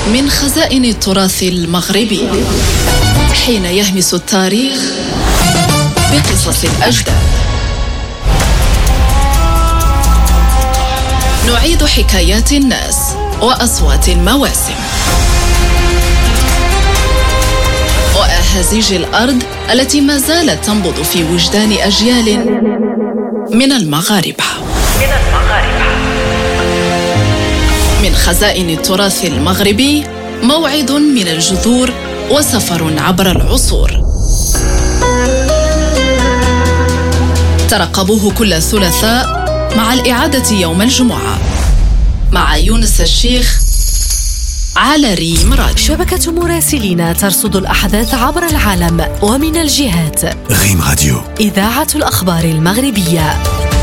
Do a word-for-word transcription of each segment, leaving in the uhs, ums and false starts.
من خزائن التراث المغربي، حين يهمس التاريخ بقصص الأجداد. نعيد حكايات الناس وأصوات المواسم وأهازيج الأرض التي ما زالت تنبض في وجدان أجيال من المغاربة. من المغاربة من خزائن التراث المغربي، موعد من الجذور وسفر عبر العصور. ترقبوه كل ثلاثاء مع الإعادة يوم الجمعة مع يونس الشيخ على ريم راديو. شبكة مراسلين ترصد الأحداث عبر العالم ومن الجهات. ريم راديو، إذاعة الأخبار المغربية.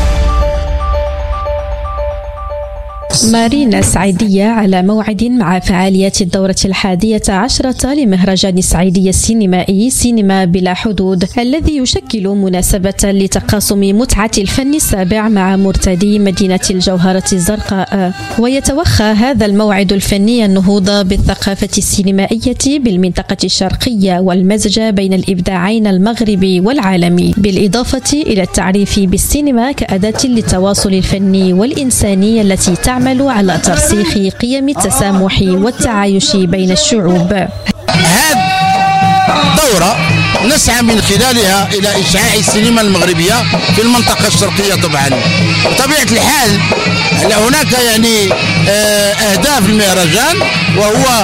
مارينا السعيدية على موعد مع فعاليات الدورة الحادية عشرة لمهرجان السعيدية السينمائي سينما بلا حدود، الذي يشكل مناسبة لتقاسم متعة الفن السابع مع مرتدي مدينة الجوهرة الزرقاء. ويتوخى هذا الموعد الفني النهوض بالثقافة السينمائية بالمنطقة الشرقية والمزج بين الإبداعين المغربي والعالمي، بالإضافة إلى التعريف بالسينما كأداة للتواصل الفني والإنساني التي تعمل على ترسيخ قيم التسامح والتعايش بين الشعوب. هذه دورة نسعى من خلالها إلى إشعاع السينما المغربية في المنطقة الشرقية. طبعا بطبيعة الحال هناك يعني أهداف المهرجان، وهو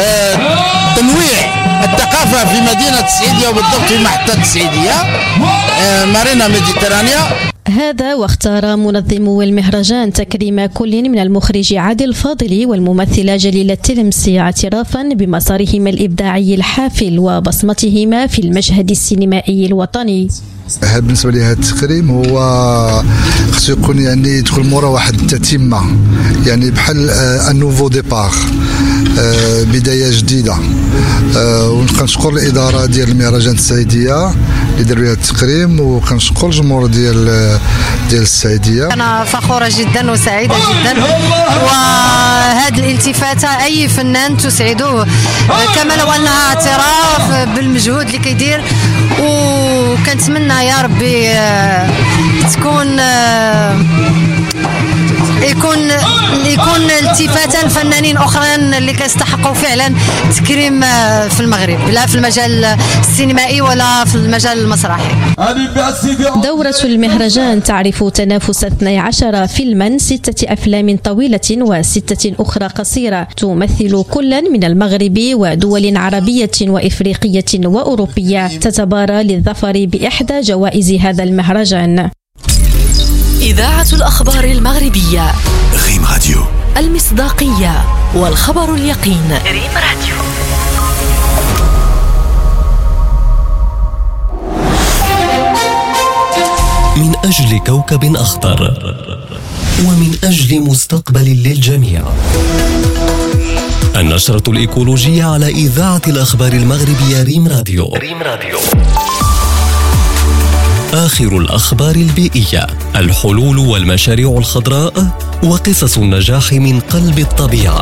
تنويع الثقافة في مدينة السعيدية وبالضبط في محطة السعيدية مارينا ميديترانيا. هذا واختار منظمو المهرجان تكريم كل من المخرج عادل الفاضلي والممثلة جليلة التلمسي اعترافا بمسارهما الإبداعي الحافل وبصمتهما في المشهد السينمائي الوطني. هذا بالنسبه لي هذا التكريم هو خصو يكون يعني يدخل مورا واحد التتمه، يعني بحال ان نوفو ديبار، بدايه جديده. وكنشكر الاداره ديال المهرجان السعيديه اللي داروا لها التكريم، وكنشكر الجمهور ديال ديال السعيديه. انا فخوره جدا وسعيده جدا، وهذه الالتفاته اي فنان تسعده كما لو انها اعتراف بالمجهود اللي كيدير. وكنتمنى يا ربي تكون يكون يكون التفاتا لفنانين اخرين اللي كيستحقوا فعلا تكريم في المغرب، لا في المجال السينمائي ولا في المجال المسرحي. دورة المهرجان تعرف تنافس اثني عشر فيلما، ستة أفلام طويلة وستة أخرى قصيرة، تمثل كلا من المغرب ودول عربية وإفريقية وأوروبية، تتبارى للظفر بإحدى جوائز هذا المهرجان. إذاعة الأخبار المغربية. ريم راديو، المصداقية والخبر اليقين. ريم راديو. من أجل كوكب أخضر ومن أجل مستقبل للجميع. النشرة الإيكولوجية على إذاعة الأخبار المغربية ريم راديو. ريم راديو. آخر الأخبار البيئية، الحلول والمشاريع الخضراء وقصص النجاح من قلب الطبيعة.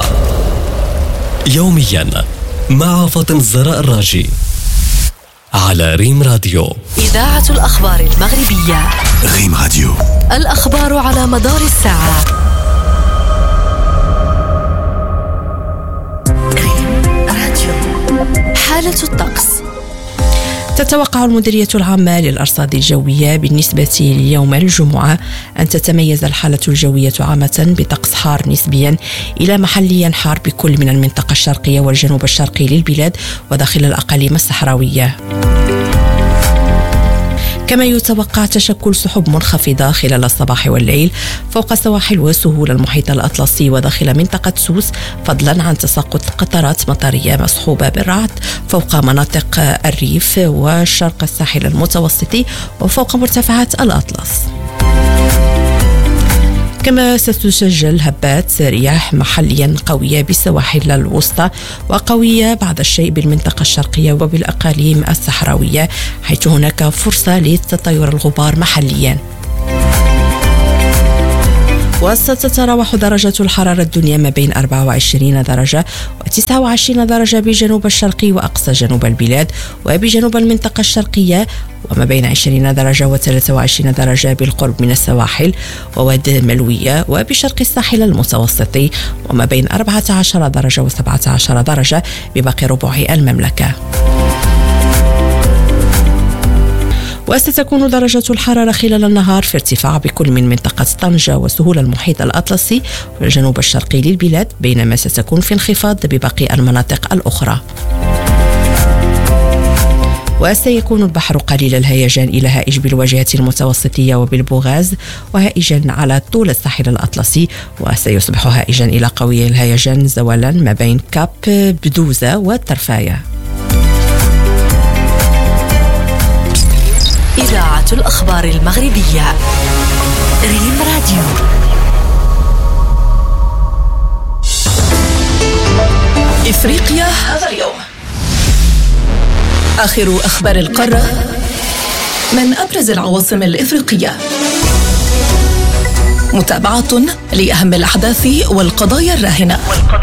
يوميا مع فاطمة الزهراء الراجي على ريم راديو. إذاعة الأخبار المغربية. ريم راديو، الأخبار على مدار الساعة. ريم راديو. حالة الطقس. تتوقع المديرية العامة للأرصاد الجوية بالنسبة ليوم الجمعة أن تتميز الحالة الجوية عامة بطقس حار نسبيا إلى محليا حار بكل من المنطقة الشرقية والجنوب الشرقي للبلاد وداخل الأقاليم الصحراوية. كما يتوقع تشكل سحب منخفضة خلال الصباح والليل فوق سواحل وسهول المحيط الأطلسي وداخل منطقة سوس، فضلا عن تساقط قطرات مطرية مصحوبة بالرعد فوق مناطق الريف وشرق الساحل المتوسطي وفوق مرتفعات الأطلس. كما ستسجل هبات رياح محليا قوية بالسواحل الوسطى وقوية بعض الشيء بالمنطقة الشرقية وبالأقاليم الصحراوية، حيث هناك فرصة لتطاير الغبار محليا. وستتراوح درجة الحرارة الدنيا ما بين أربعة وعشرين درجة وتسعة وعشرين درجة بجنوب الشرقي وأقصى جنوب البلاد وبجنوب المنطقة الشرقية، وما بين عشرين درجة وثلاثة وعشرين درجة بالقرب من السواحل ووادي الملوية وبشرق الساحل المتوسطي، وما بين أربعة عشر درجة وسبعة عشر درجة بباقي ربوع المملكة. وستكون درجة الحرارة خلال النهار في ارتفاع بكل من منطقة طنجة وسهول المحيط الأطلسي والجنوب الشرقي للبلاد، بينما ستكون في انخفاض بباقي المناطق الأخرى. وسيكون البحر قليل الهيجان إلى هائج بالواجهة المتوسطية وبالبوغاز، وهائجا على طول الساحل الأطلسي، وسيصبح هائجا إلى قوي الهيجان زوالا ما بين كاب بدوزة والترفاية. إذاعة الأخبار المغربية ريم راديو. إفريقيا هذا اليوم. آخر أخبار القارة من أبرز العواصم الإفريقية. متابعة لأهم الأحداث والقضايا الراهنة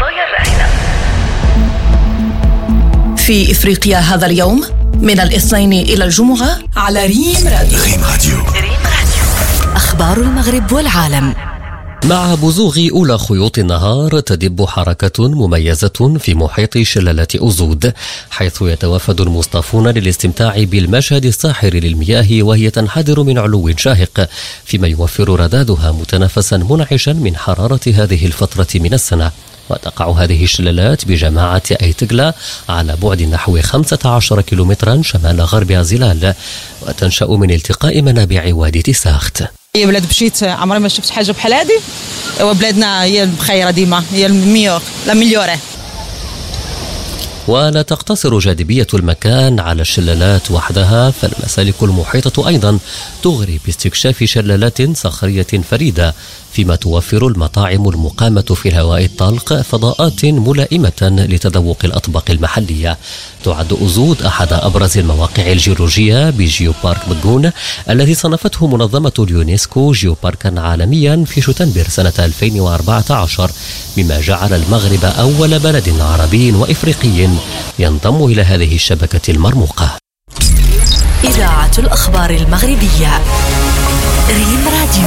في إفريقيا هذا اليوم من الاثنين إلى الجمعة على ريم راديو. ريم راديو. أخبار المغرب والعالم. مع بزوغ أولى خيوط النهار تدب حركة مميزة في محيط شلالة أوزود، حيث يتوافد المصطافون للاستمتاع بالمشهد الساحر للمياه وهي تنحدر من علو شاهق، فيما يوفر ردادها متنفسا منعشا من حرارة هذه الفترة من السنة. وتقع هذه الشلالات بجماعة أيتغلا على بعد نحو خمسة عشر كيلومترا شمال غرب زلال، وتنشأ من التقاء منابع وادي تساخت. هي بلاد بشيت عمري ما شفت حاجة بحال هذه، وبلادنا هي البخيرة ديما، هي الميور لا مليورة. ولا تقتصر جاذبية المكان على الشلالات وحدها، فالمسالك المحيطة أيضا تغري باستكشاف شلالات صخرية فريدة، فيما توفر المطاعم المقامة في الهواء الطلق فضاءات ملائمة لتذوق الأطباق المحلية. تعد أوزود أحد أبرز المواقع الجيولوجية بجيوبارك بجون الذي صنفته منظمة اليونسكو جيوباركا عالميا في شتنبر سنة ألفين وأربعة عشر، مما جعل المغرب أول بلد عربي وإفريقي ينضم إلى هذه الشبكة المرموقة. إذاعة الأخبار المغربية ريم راديو.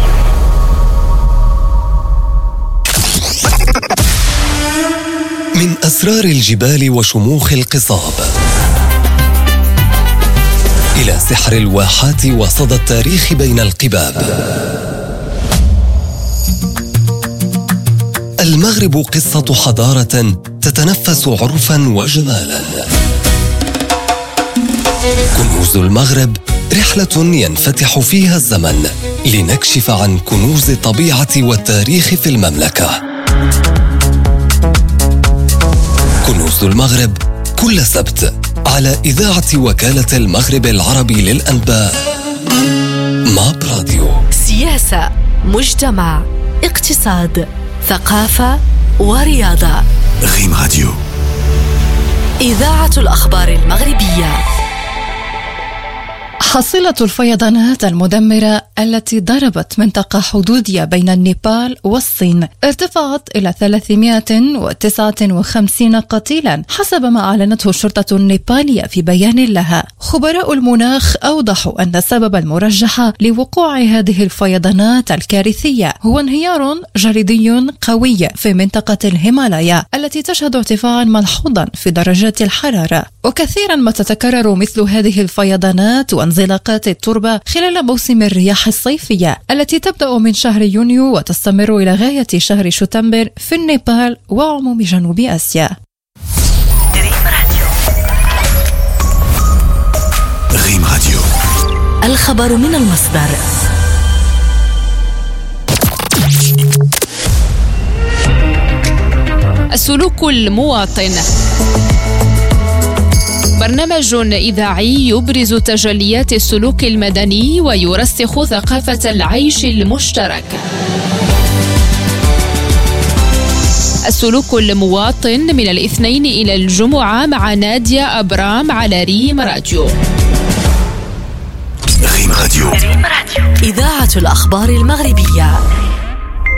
من أسرار الجبال وشموخ القصاب إلى سحر الواحات وصدى التاريخ بين القباب، المغرب قصة حضارة تتنفس عرفا وجمالا. كنوز المغرب، رحلة ينفتح فيها الزمن لنكشف عن كنوز الطبيعة والتاريخ في المملكة. كنوز المغرب كل سبت على إذاعة وكالة المغرب العربي للأنباء ماب راديو. سياسة، مجتمع، اقتصاد، ثقافة ورياضة. ريم راديو. إذاعة الأخبار المغربية. حصيلة الفيضانات المدمرة التي ضربت منطقة حدودية بين النيبال والصين ارتفعت إلى ثلاثمائة وتسعة وخمسين قتيلا حسب ما أعلنته الشرطة النيبالية في بيان لها. خبراء المناخ أوضحوا أن السبب المرجح لوقوع هذه الفيضانات الكارثية هو انهيار جليدي قوي في منطقة الهيمالايا التي تشهد ارتفاعا ملحوظا في درجات الحرارة. وكثيرا ما تتكرر مثل هذه الفيضانات وانزلاقات التربة خلال موسم الرياح الصيفية التي تبدأ من شهر يونيو وتستمر إلى غاية شهر شتنبر في النيبال وعموم جنوب آسيا. ريم راديو. ريم راديو. الخبر من المصدر. السلوك المواطن، برنامج إذاعي يبرز تجليات السلوك المدني ويرسخ ثقافة العيش المشترك. السلوك المواطن من الاثنين إلى الجمعة مع نادية أبرام على ريم راديو. ريم راديو. إذاعة الأخبار المغربية.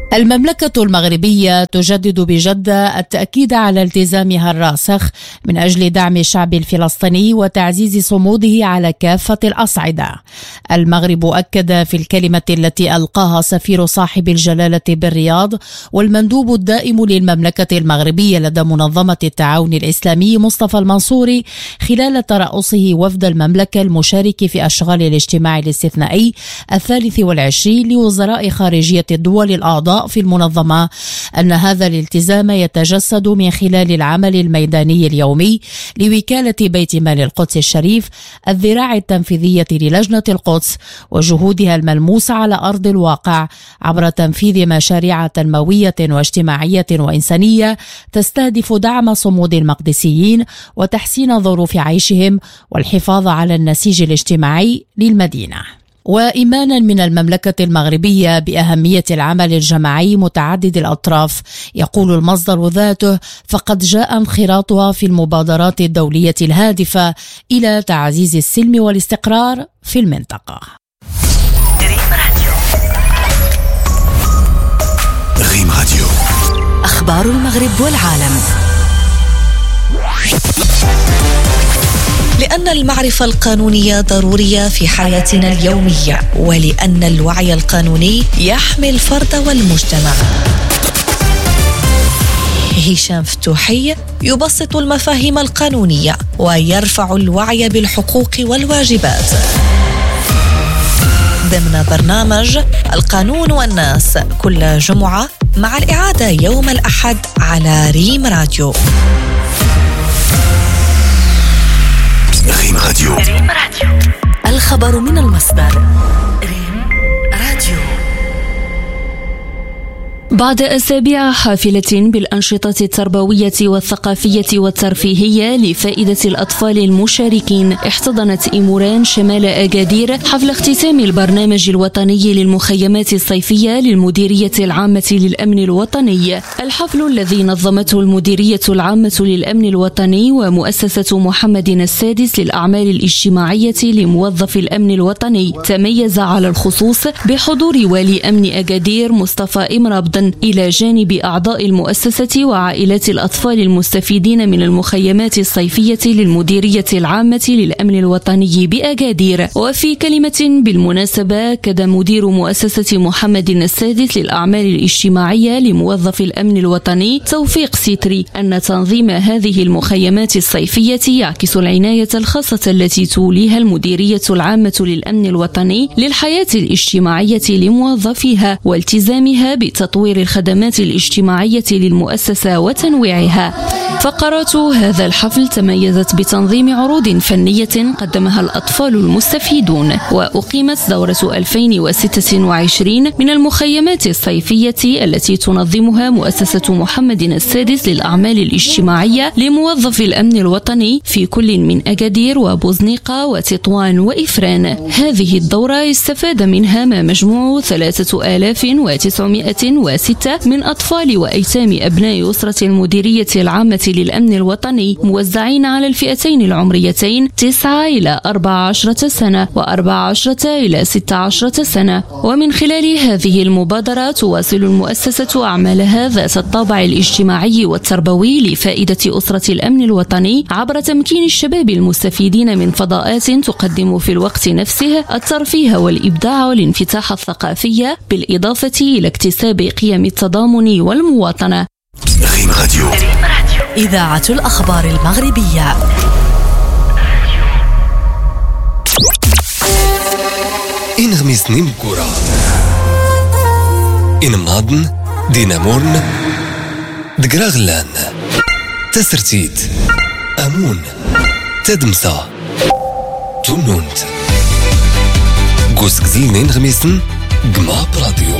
المملكة المغربية تجدد بجدة التأكيد على التزامها الراسخ من أجل دعم الشعب الفلسطيني وتعزيز صموده على كافة الأصعدة. المغرب أكد في الكلمة التي ألقاها سفير صاحب الجلالة بالرياض والمندوب الدائم للمملكة المغربية لدى منظمة التعاون الإسلامي مصطفى المنصوري خلال ترأسه وفد المملكة المشارك في أشغال الاجتماع الاستثنائي الثالث والعشرين لوزراء خارجية الدول الأعضاء في المنظمة أن هذا الالتزام يتجسد من خلال العمل الميداني اليومي لوكالة بيت مال القدس الشريف الذراع التنفيذية للجنة القدس وجهودها الملموسة على أرض الواقع عبر تنفيذ مشاريع تنموية واجتماعية وإنسانية تستهدف دعم صمود المقدسيين وتحسين ظروف عيشهم والحفاظ على النسيج الاجتماعي للمدينة. وإيمانا من المملكة المغربية بأهمية العمل الجماعي متعدد الأطراف، يقول المصدر ذاته فقد جاء انخراطها في المبادرات الدولية الهادفة إلى تعزيز السلم والاستقرار في المنطقة. ريم راديو، أخبار المغرب والعالم. لأن المعرفة القانونية ضرورية في حياتنا اليومية، ولأن الوعي القانوني يحمي الفرد والمجتمع. هشام فتوحي يبسط المفاهيم القانونية ويرفع الوعي بالحقوق والواجبات ضمن برنامج القانون والناس كل جمعة، مع الإعادة يوم الأحد على ريم راديو. ريم راديو، الخبر من المصدر. ريم راديو. بعد أسابيع حافلة بالأنشطة التربوية والثقافية والترفيهية لفائدة الأطفال المشاركين، احتضنت إيموران شمال أكادير حفل اختتام البرنامج الوطني للمخيمات الصيفية للمديرية العامة للأمن الوطني. الحفل الذي نظمته المديرية العامة للأمن الوطني ومؤسسة محمد السادس للأعمال الاجتماعية لموظف الأمن الوطني تميز على الخصوص بحضور والي أمن أكادير مصطفى إمرابد إلى جانب أعضاء المؤسسة وعائلات الأطفال المستفيدين من المخيمات الصيفية للمديرية العامة للأمن الوطني بأكادير. وفي كلمة بالمناسبة، أكد مدير مؤسسة محمد السادس للأعمال الاجتماعية لموظف الأمن الوطني توفيق سيتري أن تنظيم هذه المخيمات الصيفية يعكس العناية الخاصة التي توليها المديرية العامة للأمن الوطني للحياة الاجتماعية لموظفيها والتزامها بتطوير الخدمات الاجتماعية للمؤسسة وتنويعها. فقرات هذا الحفل تميزت بتنظيم عروض فنية قدمها الأطفال المستفيدون، وأقيمت دورة ألفين وستة وعشرين من المخيمات الصيفية التي تنظمها مؤسسة محمد السادس للأعمال الاجتماعية لموظف الأمن الوطني في كل من أكادير وبوزنيقة وتطوان وإفران. هذه الدورة استفاد منها ما مجموع ثلاثة آلاف وتسعمائة وستة من أطفال وأيتام أبناء أسرة المديرية العامة للأمن الوطني، موزعين على الفئتين العمريتين تسعة إلى أربعة عشرة سنة وأربعة عشرة إلى ستة عشرة سنة. ومن خلال هذه المبادرة تواصل المؤسسة أعمالها ذات الطابع الاجتماعي والتربوي لفائدة أسرة الأمن الوطني عبر تمكين الشباب المستفيدين من فضاءات تقدم في الوقت نفسه الترفيه والإبداع والانفتاح الثقافي، بالإضافة إلى اكتساب قيم التضامن والمواطنة. ريم راديو، إذاعة الأخبار المغربية. إن غميسني مكورة، إن مناضن دينامورن دقراغلان تسرتيت أمون تدمسا تونونت قوسك زينين غميسن قما براديو.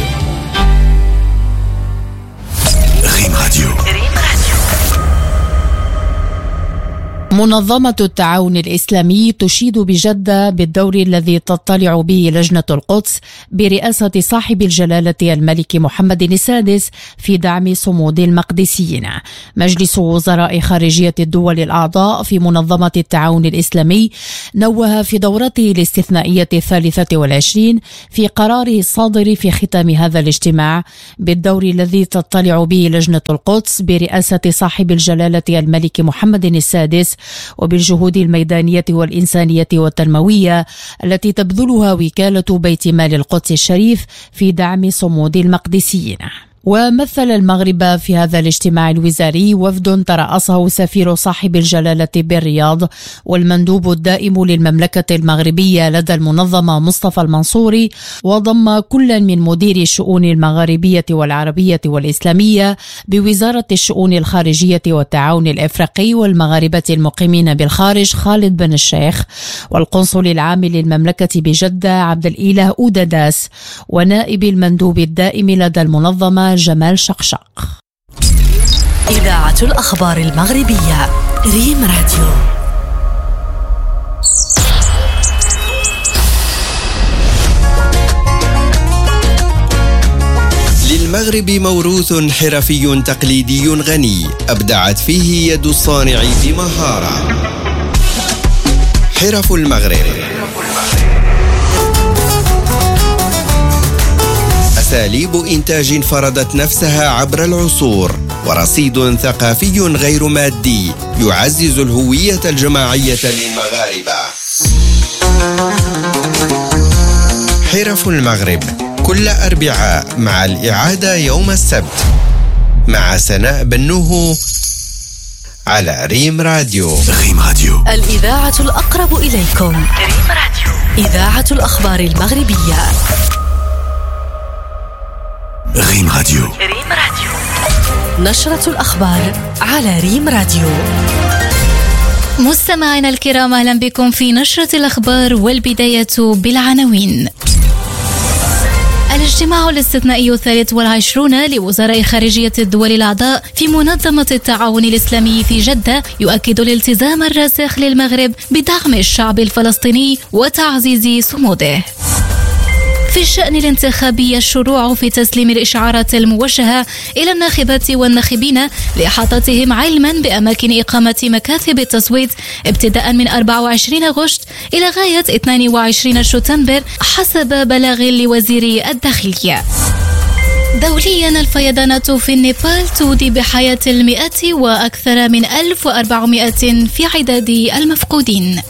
ريم راديو. منظمة التعاون الإسلامي تشيد بجدة بالدور الذي تطلع به لجنة القدس برئاسة صاحب الجلالة الملك محمد السادس في دعم صمود المقدسيين. مجلس وزراء خارجية الدول الأعضاء في منظمة التعاون الإسلامي نوه في دورته الاستثنائية الثالثة والعشرين في قراره الصادر في ختام هذا الاجتماع بالدور الذي تطلع به لجنة القدس برئاسة صاحب الجلالة الملك محمد السادس وبالجهود الميدانية والإنسانية والتنموية التي تبذلها وكالة بيت مال القدس الشريف في دعم صمود المقدسيين. ومثل المغرب في هذا الاجتماع الوزاري وفد ترأسه سفير صاحب الجلالة بالرياض والمندوب الدائم للمملكة المغربية لدى المنظمة مصطفى المنصوري، وضم كل من مدير الشؤون المغاربية والعربية والإسلامية بوزارة الشؤون الخارجية والتعاون الإفريقي والمغاربة المقيمين بالخارج خالد بن الشيخ، والقنصل العام للمملكة بجدة عبد الإله أوداداس، ونائب المندوب الدائم لدى المنظمة جمال شقشق. إذاعة الأخبار المغربية ريم راديو. للمغرب موروث حرفي تقليدي غني أبدعت فيه يد الصانع بمهارة. حرف المغرب، أساليب إنتاج فرضت نفسها عبر العصور، ورصيد ثقافي غير مادي يعزز الهوية الجماعية للمغاربة. حرف المغرب كل أربعاء مع الإعادة يوم السبت مع سناء بنوه على ريم راديو. ريم راديو، الإذاعة الأقرب إليكم. ريم راديو، إذاعة الأخبار المغربية. ريم راديو. ريم راديو، نشرة الأخبار على ريم راديو. مستمعينا الكرام، أهلا بكم في نشرة الأخبار، والبداية بالعناوين. الاجتماع الاستثنائي الثالث والعشرون لوزراء خارجية الدول الأعضاء في منظمة التعاون الإسلامي في جدة يؤكد الالتزام الراسخ للمغرب بدعم الشعب الفلسطيني وتعزيز صموده. في الشأن الانتخابي، الشروع في تسليم الإشعارات الموجهة إلى الناخبات والناخبين لإحاطتهم علما بأماكن إقامة مكاتب التصويت ابتداء من أربعة وعشرين أغسطس إلى غاية اثنين وعشرين شتنبر حسب بلاغ لوزير الداخلية. دوليا، الفيضانات في النيبال تودي بحياة المئة وأكثر من ألف وأربعمائة في عداد المفقودين.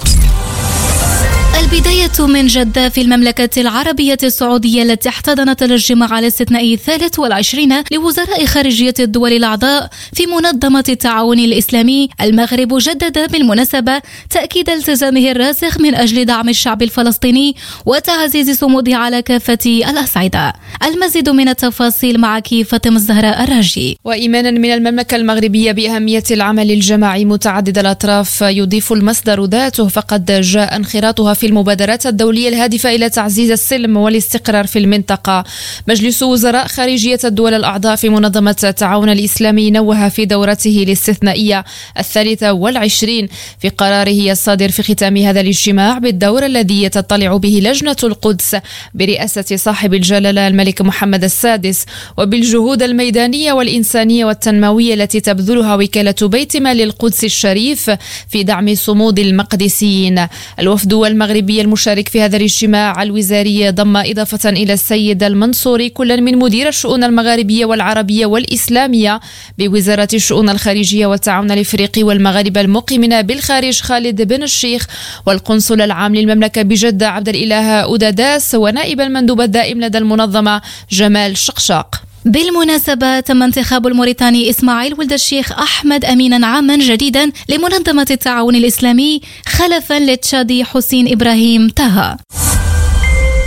البداية من جدة في المملكة العربية السعودية التي احتضنت الاجتماع الاستثنائي الثالث والعشرين لوزراء خارجية الدول الأعضاء في منظمة التعاون الإسلامي. المغرب جدد بالمناسبة تأكيد التزامه الراسخ من أجل دعم الشعب الفلسطيني وتعزيز صموده على كافة الأصعدة. المزيد من التفاصيل معك فاطمة الزهراء الراجي. وإيمانا من المملكة المغربية بأهمية العمل الجماعي متعدد الأطراف، يضيف المصدر ذاته فقد جاء انخراطها في المبادرات الدولية الهادفة إلى تعزيز السلم والاستقرار في المنطقة. مجلس وزراء خارجية الدول الأعضاء في منظمة التعاون الإسلامي نوه في دورته الاستثنائية الثالثة والعشرين في قراره الصادر في ختام هذا الاجتماع بالدور الذي يتطلع به لجنة القدس برئاسة صاحب الجلالة الملك محمد السادس وبالجهود الميدانية والإنسانية والتنموية التي تبذلها وكالة بيت مال القدس الشريف في دعم صمود المقدسيين. الوفد المغربي المشارك في هذا الاجتماع الوزاري ضم إضافة إلى السيد المنصوري كل من مدير الشؤون المغاربية والعربية والإسلامية بوزارة الشؤون الخارجية والتعاون الإفريقي والمغاربة المقيمين بالخارج خالد بن الشيخ، والقنصل العام للمملكة بجدة عبد الإله أوداداس، ونائب المندوب الدائم لدى المنظمة جمال شقشق. بالمناسبة، تم انتخاب الموريتاني إسماعيل ولد الشيخ أحمد أمينا عاما جديدا لمنظمة التعاون الإسلامي خلفا للتشادي حسين إبراهيم تاها.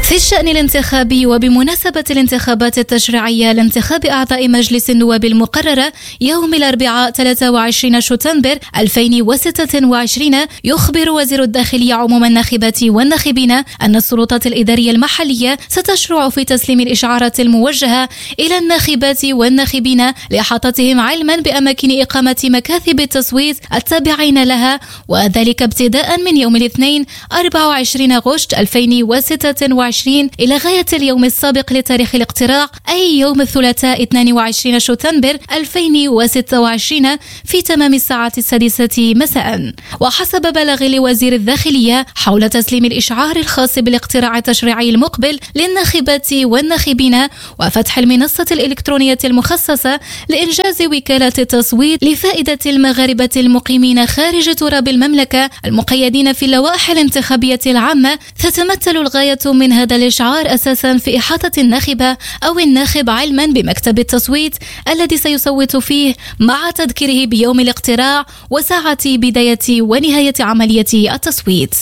في الشأن الانتخابي، وبمناسبة الانتخابات التشريعية لانتخاب أعضاء مجلس النواب المقررة يوم الأربعاء ثلاثة وعشرين شتنبر ألفين وستة وعشرين، يخبر وزير الداخلية عموم الناخبات والناخبين أن السلطات الإدارية المحلية ستشرع في تسليم الإشعارات الموجهة إلى الناخبات والناخبين لإحاطتهم علما بأماكن إقامة مكاتب التصويت التابعين لها، وذلك ابتداء من يوم الاثنين أربعة وعشرين أغسطس ألفين وستة وعشرين إلى غاية اليوم السابق لتاريخ الاقتراع، أي يوم الثلاثاء اثنين وعشرين شتنبر ألفين وستة وعشرين في تمام الساعة السادسة مساء. وحسب بلاغ لوزير الداخلية حول تسليم الإشعار الخاص بالاقتراع التشريعي المقبل للناخبات والناخبين وفتح المنصة الإلكترونية المخصصة لإنجاز وكالة التصويت لفائدة المغاربة المقيمين خارج تراب المملكة المقيدين في اللوائح الانتخابية العامة، تتمثل الغاية من هذا الإشعار أساسا في إحاطة الناخبة أو الناخب علما بمكتب التصويت الذي سيصوت فيه، مع تذكيره بيوم الاقتراع وساعة بداية ونهاية عملية التصويت.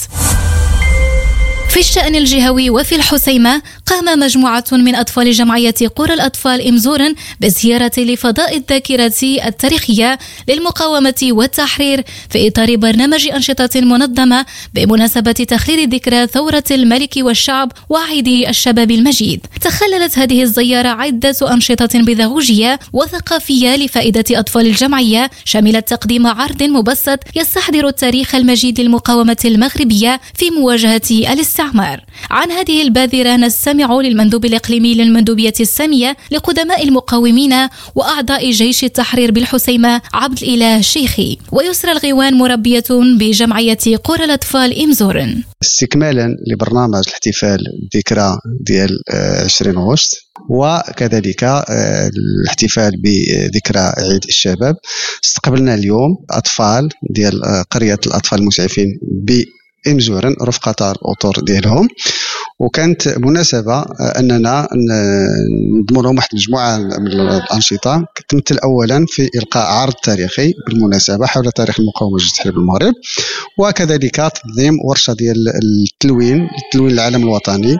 في الشأن الجهوي، وفي الحسيمة قام مجموعة من أطفال جمعية قرى الأطفال إمزورن بزيارة لفضاء الذاكرة التاريخية للمقاومة والتحرير في إطار برنامج أنشطة منظمة بمناسبة تخليد ذكرى ثورة الملك والشعب وعيد الشباب المجيد. تخللت هذه الزيارة عدة أنشطة بيداغوجية وثقافية لفائدة أطفال الجمعية، شملت تقديم عرض مبسط يستحضر التاريخ المجيد للمقاومة المغربية في مواجهة الاستعمار. عن هذه البادرة نستمع للمندوب الإقليمي للمندوبية السامية لقدماء المقاومين وأعضاء جيش التحرير بالحسيمة عبد الإله شيخي. ويسرى الغيوان مربية بجمعية قرى الأطفال إمزورن. استكمالا لبرنامج الاحتفال بالذكرى ديال عشرين أغسطس وكذلك الاحتفال بذكرى عيد الشباب، استقبلنا اليوم أطفال ديال قرية الأطفال المسعفين ب إمزورن رفقة الأطر ديالهم، وكانت مناسبة أننا نضم لهم واحد المجموعة من الأنشطة تمثل أولا في إلقاء عرض تاريخي بالمناسبة حول تاريخ المقاومة جيش التحرير بالمغرب، وكذلك تنظيم ورشة ديال التلوين التلوين العالم الوطني،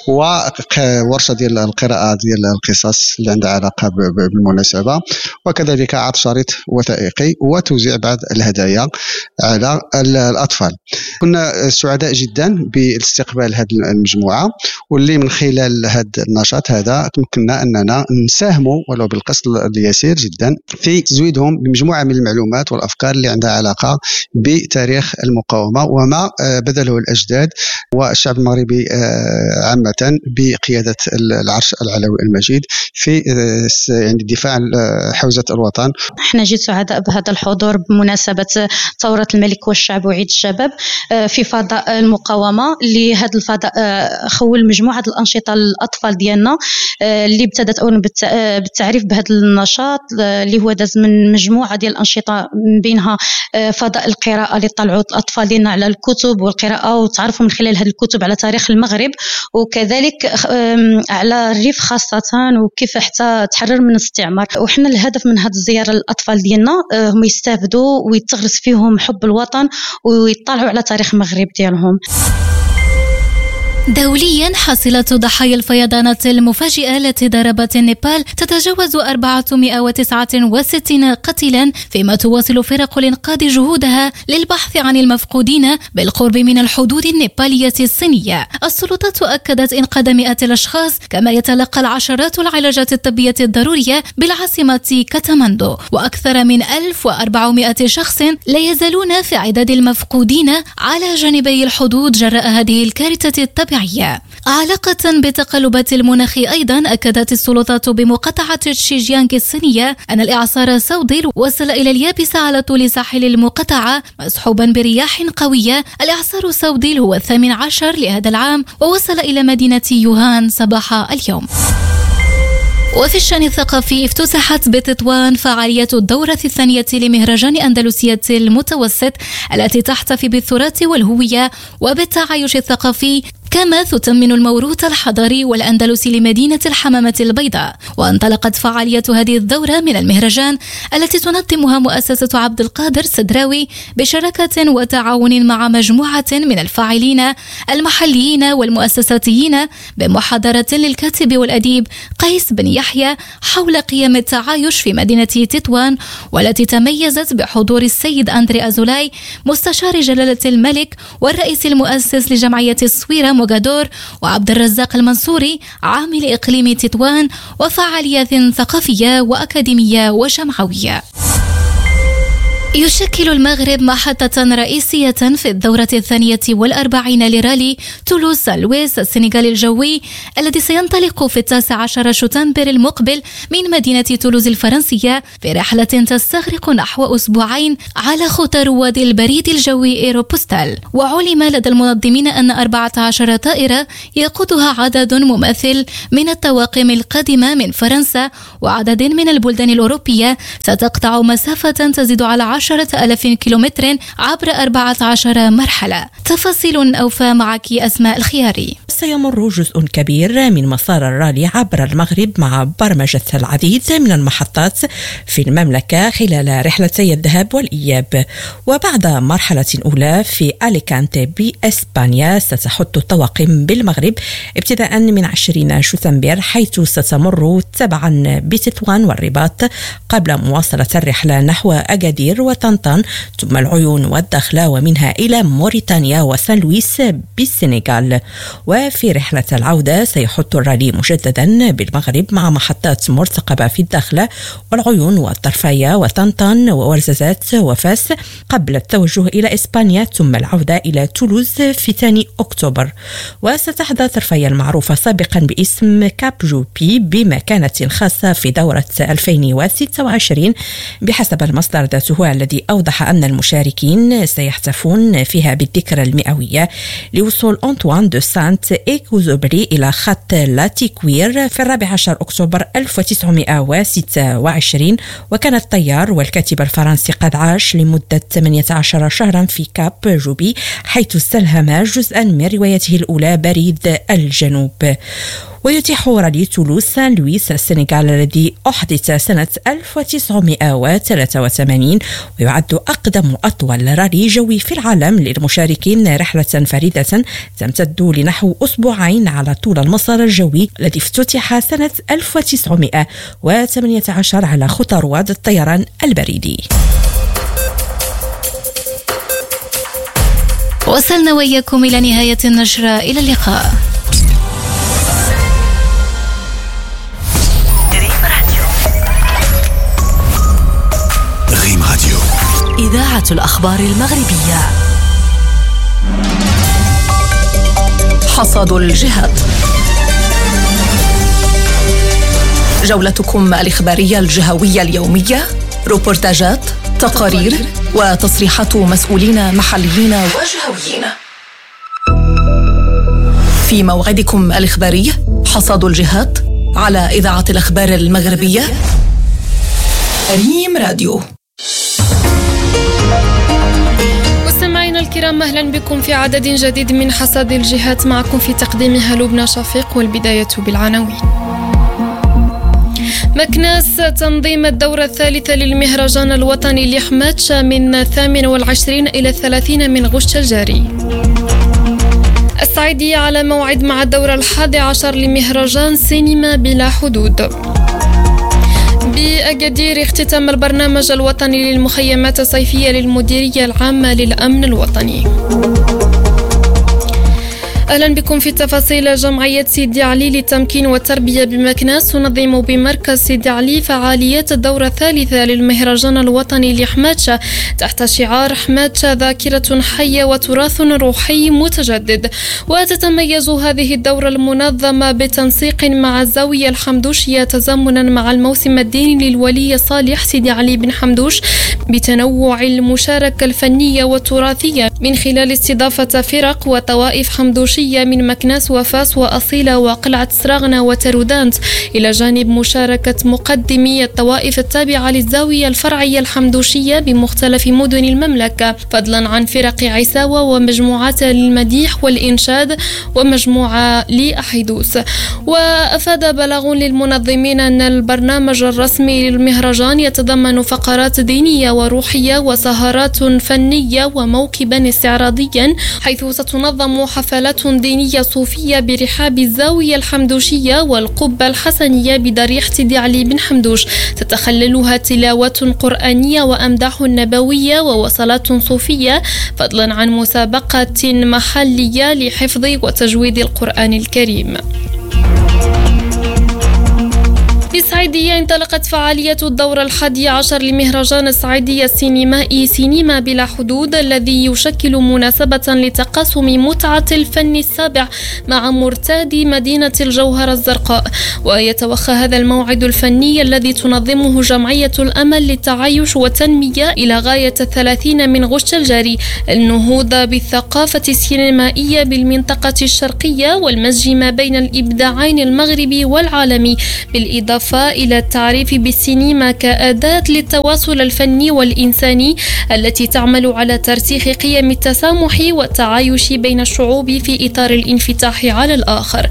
وورشة ديال القراءة ديال القصص اللي عندها علاقة بالمناسبة، وكذلك عرض شريط وثائقي وتوزيع بعض الهدايا على الأطفال. كنا سعداء جدا باستقبال هذه المجموعة، واللي من خلال هذا النشاط هذا تمكننا أننا نساهموا ولو بالقسط اليسير جدا في تزويدهم بمجموعة من المعلومات والأفكار اللي عندها علاقة بتاريخ المقاومة وما بذله الأجداد والشعب المغربي عامة بقيادة العرش العلوي المجيد في يعني الدفاع عن حوزة الوطن. احنا جد سعداء بهذا الحضور بمناسبة ثورة الملك والشعب وعيد الشباب في فضاء المقاومة. لهذا الفضاء خول مجموعة الأنشطة للأطفال ديالنا اللي ابتدت أولا بالتعريف بهذا النشاط اللي هو داز من مجموعة ديال الأنشطة، من بينها فضاء القراءة اللي طلعوا الأطفال ديالنا على الكتب والقراءة وتعرفوا من خلال هذه الكتب على تاريخ المغرب، وكذلك على الريف خاصة وكيف حتى تحرر من الاستعمار. وحنا الهدف من هذه الزيارة للأطفال ديالنا هم يستافدوا ويتغرس فيهم حب الوطن ويطلعوا على تاريخ المغرب ديالهم. دوليا حصيلة ضحايا الفيضانات المفاجئة التي ضربت النيبال تتجاوز أربعمائة وتسعة وستين قتيلا، فيما تواصل فرق الإنقاذ جهودها للبحث عن المفقودين بالقرب من الحدود النيبالية الصينية. السلطات أكدت إنقاذ مئات الأشخاص، كما يتلقى العشرات العلاجات الطبية الضرورية بالعاصمة كاتماندو، وأكثر من ألف وأربعمائة شخص لا يزالون في عداد المفقودين على جانبي الحدود جراء هذه الكارثة الطبيعية. علاقة بتقلبات المناخ أيضا، أكدت السلطات بمقاطعة شيجيانغ الصينية أن الإعصار سوديل وصل إلى اليابسة على طول ساحل المقاطعة مصحوبا برياح قوية. الإعصار سوديل هو الثامن عشر لهذا العام ووصل إلى مدينة يوهان صباح اليوم. وفي الشأن الثقافي، افتتحت بتطوان فعالية الدورة الثانية لمهرجان أندلسية المتوسط التي تحتفي بالتراث والهوية وبالتعايش الثقافي، كما تثمن الموروث الحضاري والأندلسي لمدينة الحمامة البيضاء. وانطلقت فعالية هذه الدورة من المهرجان التي تنظمها مؤسسة عبد القادر السدراوي بشراكة وتعاون مع مجموعة من الفاعلين المحليين والمؤسساتيين بمحاضرة للكاتب والأديب قيس بن يحيى حول قيم التعايش في مدينة تطوان، والتي تميزت بحضور السيد أندري أزولاي مستشار جلالة الملك والرئيس المؤسس لجمعية الصويرة موغادور، وعبد الرزاق المنصوري عامل إقليم تطوان، وفعاليات ثقافية وأكاديمية وجمعوية. يشكل المغرب محطة رئيسية في الدورة الثانية والأربعين لرالي تولوز لويس السنغالي الجوي، الذي سينطلق في التاسع عشر شتنبر المقبل من مدينة تولوز الفرنسية في رحلة تستغرق نحو أسبوعين على خطى رواد البريد الجوي إيروبوستال. وعلم لدى المنظمين أن أربعة عشر طائرة يقودها عدد مماثل من الطواقم القادمة من فرنسا وعدد من البلدان الأوروبية ستقطع مسافة تزيد على عشرة آلاف كيلومتر عبر أربعة عشر مرحلة. تفاصيل أوفى معك أسماء الخياري. سيمر جزء كبير من مسار الرالي عبر المغرب مع برمجة العديد من المحطات في المملكة خلال رحلتي الذهاب والإياب. وبعد مرحلة أولى في أليكانتي بإسبانيا ستحط الطواقم بالمغرب ابتداء من عشرين شتنبر، حيث ستمر تبعا بتطوان والرباط قبل مواصلة الرحلة نحو أكادير وطنطان ثم العيون والدخلة، ومنها إلى موريتانيا وسان لويس بالسنغال. وفي رحلة العودة سيحط الرالي مجددا بالمغرب مع محطات مرتقبة في الدخلة والعيون والطرفية وطنطان وورزازات وفاس قبل التوجه إلى إسبانيا ثم العودة إلى تولوز في ثاني أكتوبر. وستحظى طرفية المعروفة سابقا باسم كاب جوبي بمكانة خاصة في دورة ألفين وستة وعشرين بحسب المصدر ذاته، الذي أوضح أن المشاركين سيحتفون فيها بالذكرى المئوية لوصول أنطوان دو سانت إكوزوبري إلى خط لاتيكوير في الرابع عشر أكتوبر ألف وتسعمائة وستة وعشرين. وكان الطيار والكاتب الفرنسي قد عاش لمدة ثمانية عشر شهرا في كاب جوبي، حيث استلهم جزءا من روايته الأولى بريد الجنوب. ويتيح رالي تولوز سان لويس السنغال الذي أحدث سنة ألف وتسعمائة وثلاثة وثمانين ويعد أقدم أطول رالي جوي في العالم للمشاركين، رحلة فريدة تمتد لنحو أسبوعين على طول المسار الجوي الذي افتتح سنة ألف وتسعمائة وثمانية عشر على خطى رواد الطيران البريدي. وصلنا وإياكم إلى نهاية النشرة، إلى اللقاء. ريم راديو، إذاعة الأخبار المغربية. حصاد الجهات، جولتكم الإخبارية الجهوية اليومية، روبورتاجات، تقارير وتصريحات مسؤولين محليين وجهويين. في موعدكم الإخباري حصاد الجهات على إذاعة الأخبار المغربية ريم راديو. مستمعينا الكرام، أهلا بكم في عدد جديد من حصاد الجهات، معكم في تقديمها لبنى شفيق، والبداية بالعناوين. مكناس تنظيم الدورة الثالثة للمهرجان الوطني لحماتشا من الثامن والعشرين إلى الثلاثين من غشت الجاري. السعيدية على موعد مع الدورة الحادي عشر لمهرجان سينما بلا حدود. بأكادير اختتام البرنامج الوطني للمخيمات الصيفية للمديرية العامة للأمن الوطني. أهلا بكم في تفاصيل. جمعية سيدي علي للتمكين والتربية بمكناس تنظم بمركز سيدي علي فعاليات الدورة الثالثة للمهرجان الوطني لحماتشا تحت شعار حماتشا ذاكرة حية وتراث روحي متجدد. وتتميز هذه الدورة المنظمة بتنسيق مع الزاوية الحمدوشية تزامنا مع الموسم الديني للولي صالح سيدي علي بن حمدوش بتنوع المشاركة الفنية والتراثية من خلال استضافة فرق وطوائف حمدوش الحمدوشية من مكناس وفاس وأصيلة وقلعة سراغنة وترودانت، إلى جانب مشاركة مقدمي الطوائف التابعة للزاوية الفرعية الحمدوشية بمختلف مدن المملكة، فضلا عن فرق عساوة ومجموعات للمديح والإنشاد ومجموعة لأحيدوس. وأفاد بلاغ للمنظمين أن البرنامج الرسمي للمهرجان يتضمن فقرات دينية وروحية وسهرات فنية وموكبا استعراضيا، حيث ستنظم حفلات دينية صوفية برحاب الزاوية الحمدوشية والقبة الحسنية بضريح سيدي علي بن حمدوش، تتخللها تلاوات قرآنية وأمداح نبوية ووصلات صوفية، فضلا عن مسابقة محلية لحفظ وتجويد القرآن الكريم. بالصعيدية انطلقت فعالية الدورة الحادية عشر لمهرجان الصعيدية السينمائي سينما بلا حدود، الذي يشكل مناسبة لتقاسم متعة الفن السابع مع مرتادي مدينة الجوهرة الزرقاء. ويتوخى هذا الموعد الفني الذي تنظمه جمعية الأمل للتعايش والتنمية إلى غاية الثلاثين من غشت الجاري النهوض بالثقافة السينمائية بالمنطقة الشرقية والمزج ما بين الإبداعين المغربي والعالمي، بالإضافة إلى التعريف بالسينما كأداة للتواصل الفني والإنساني التي تعمل على ترسيخ قيم التسامح والتعايش بين الشعوب في إطار الانفتاح على الآخر.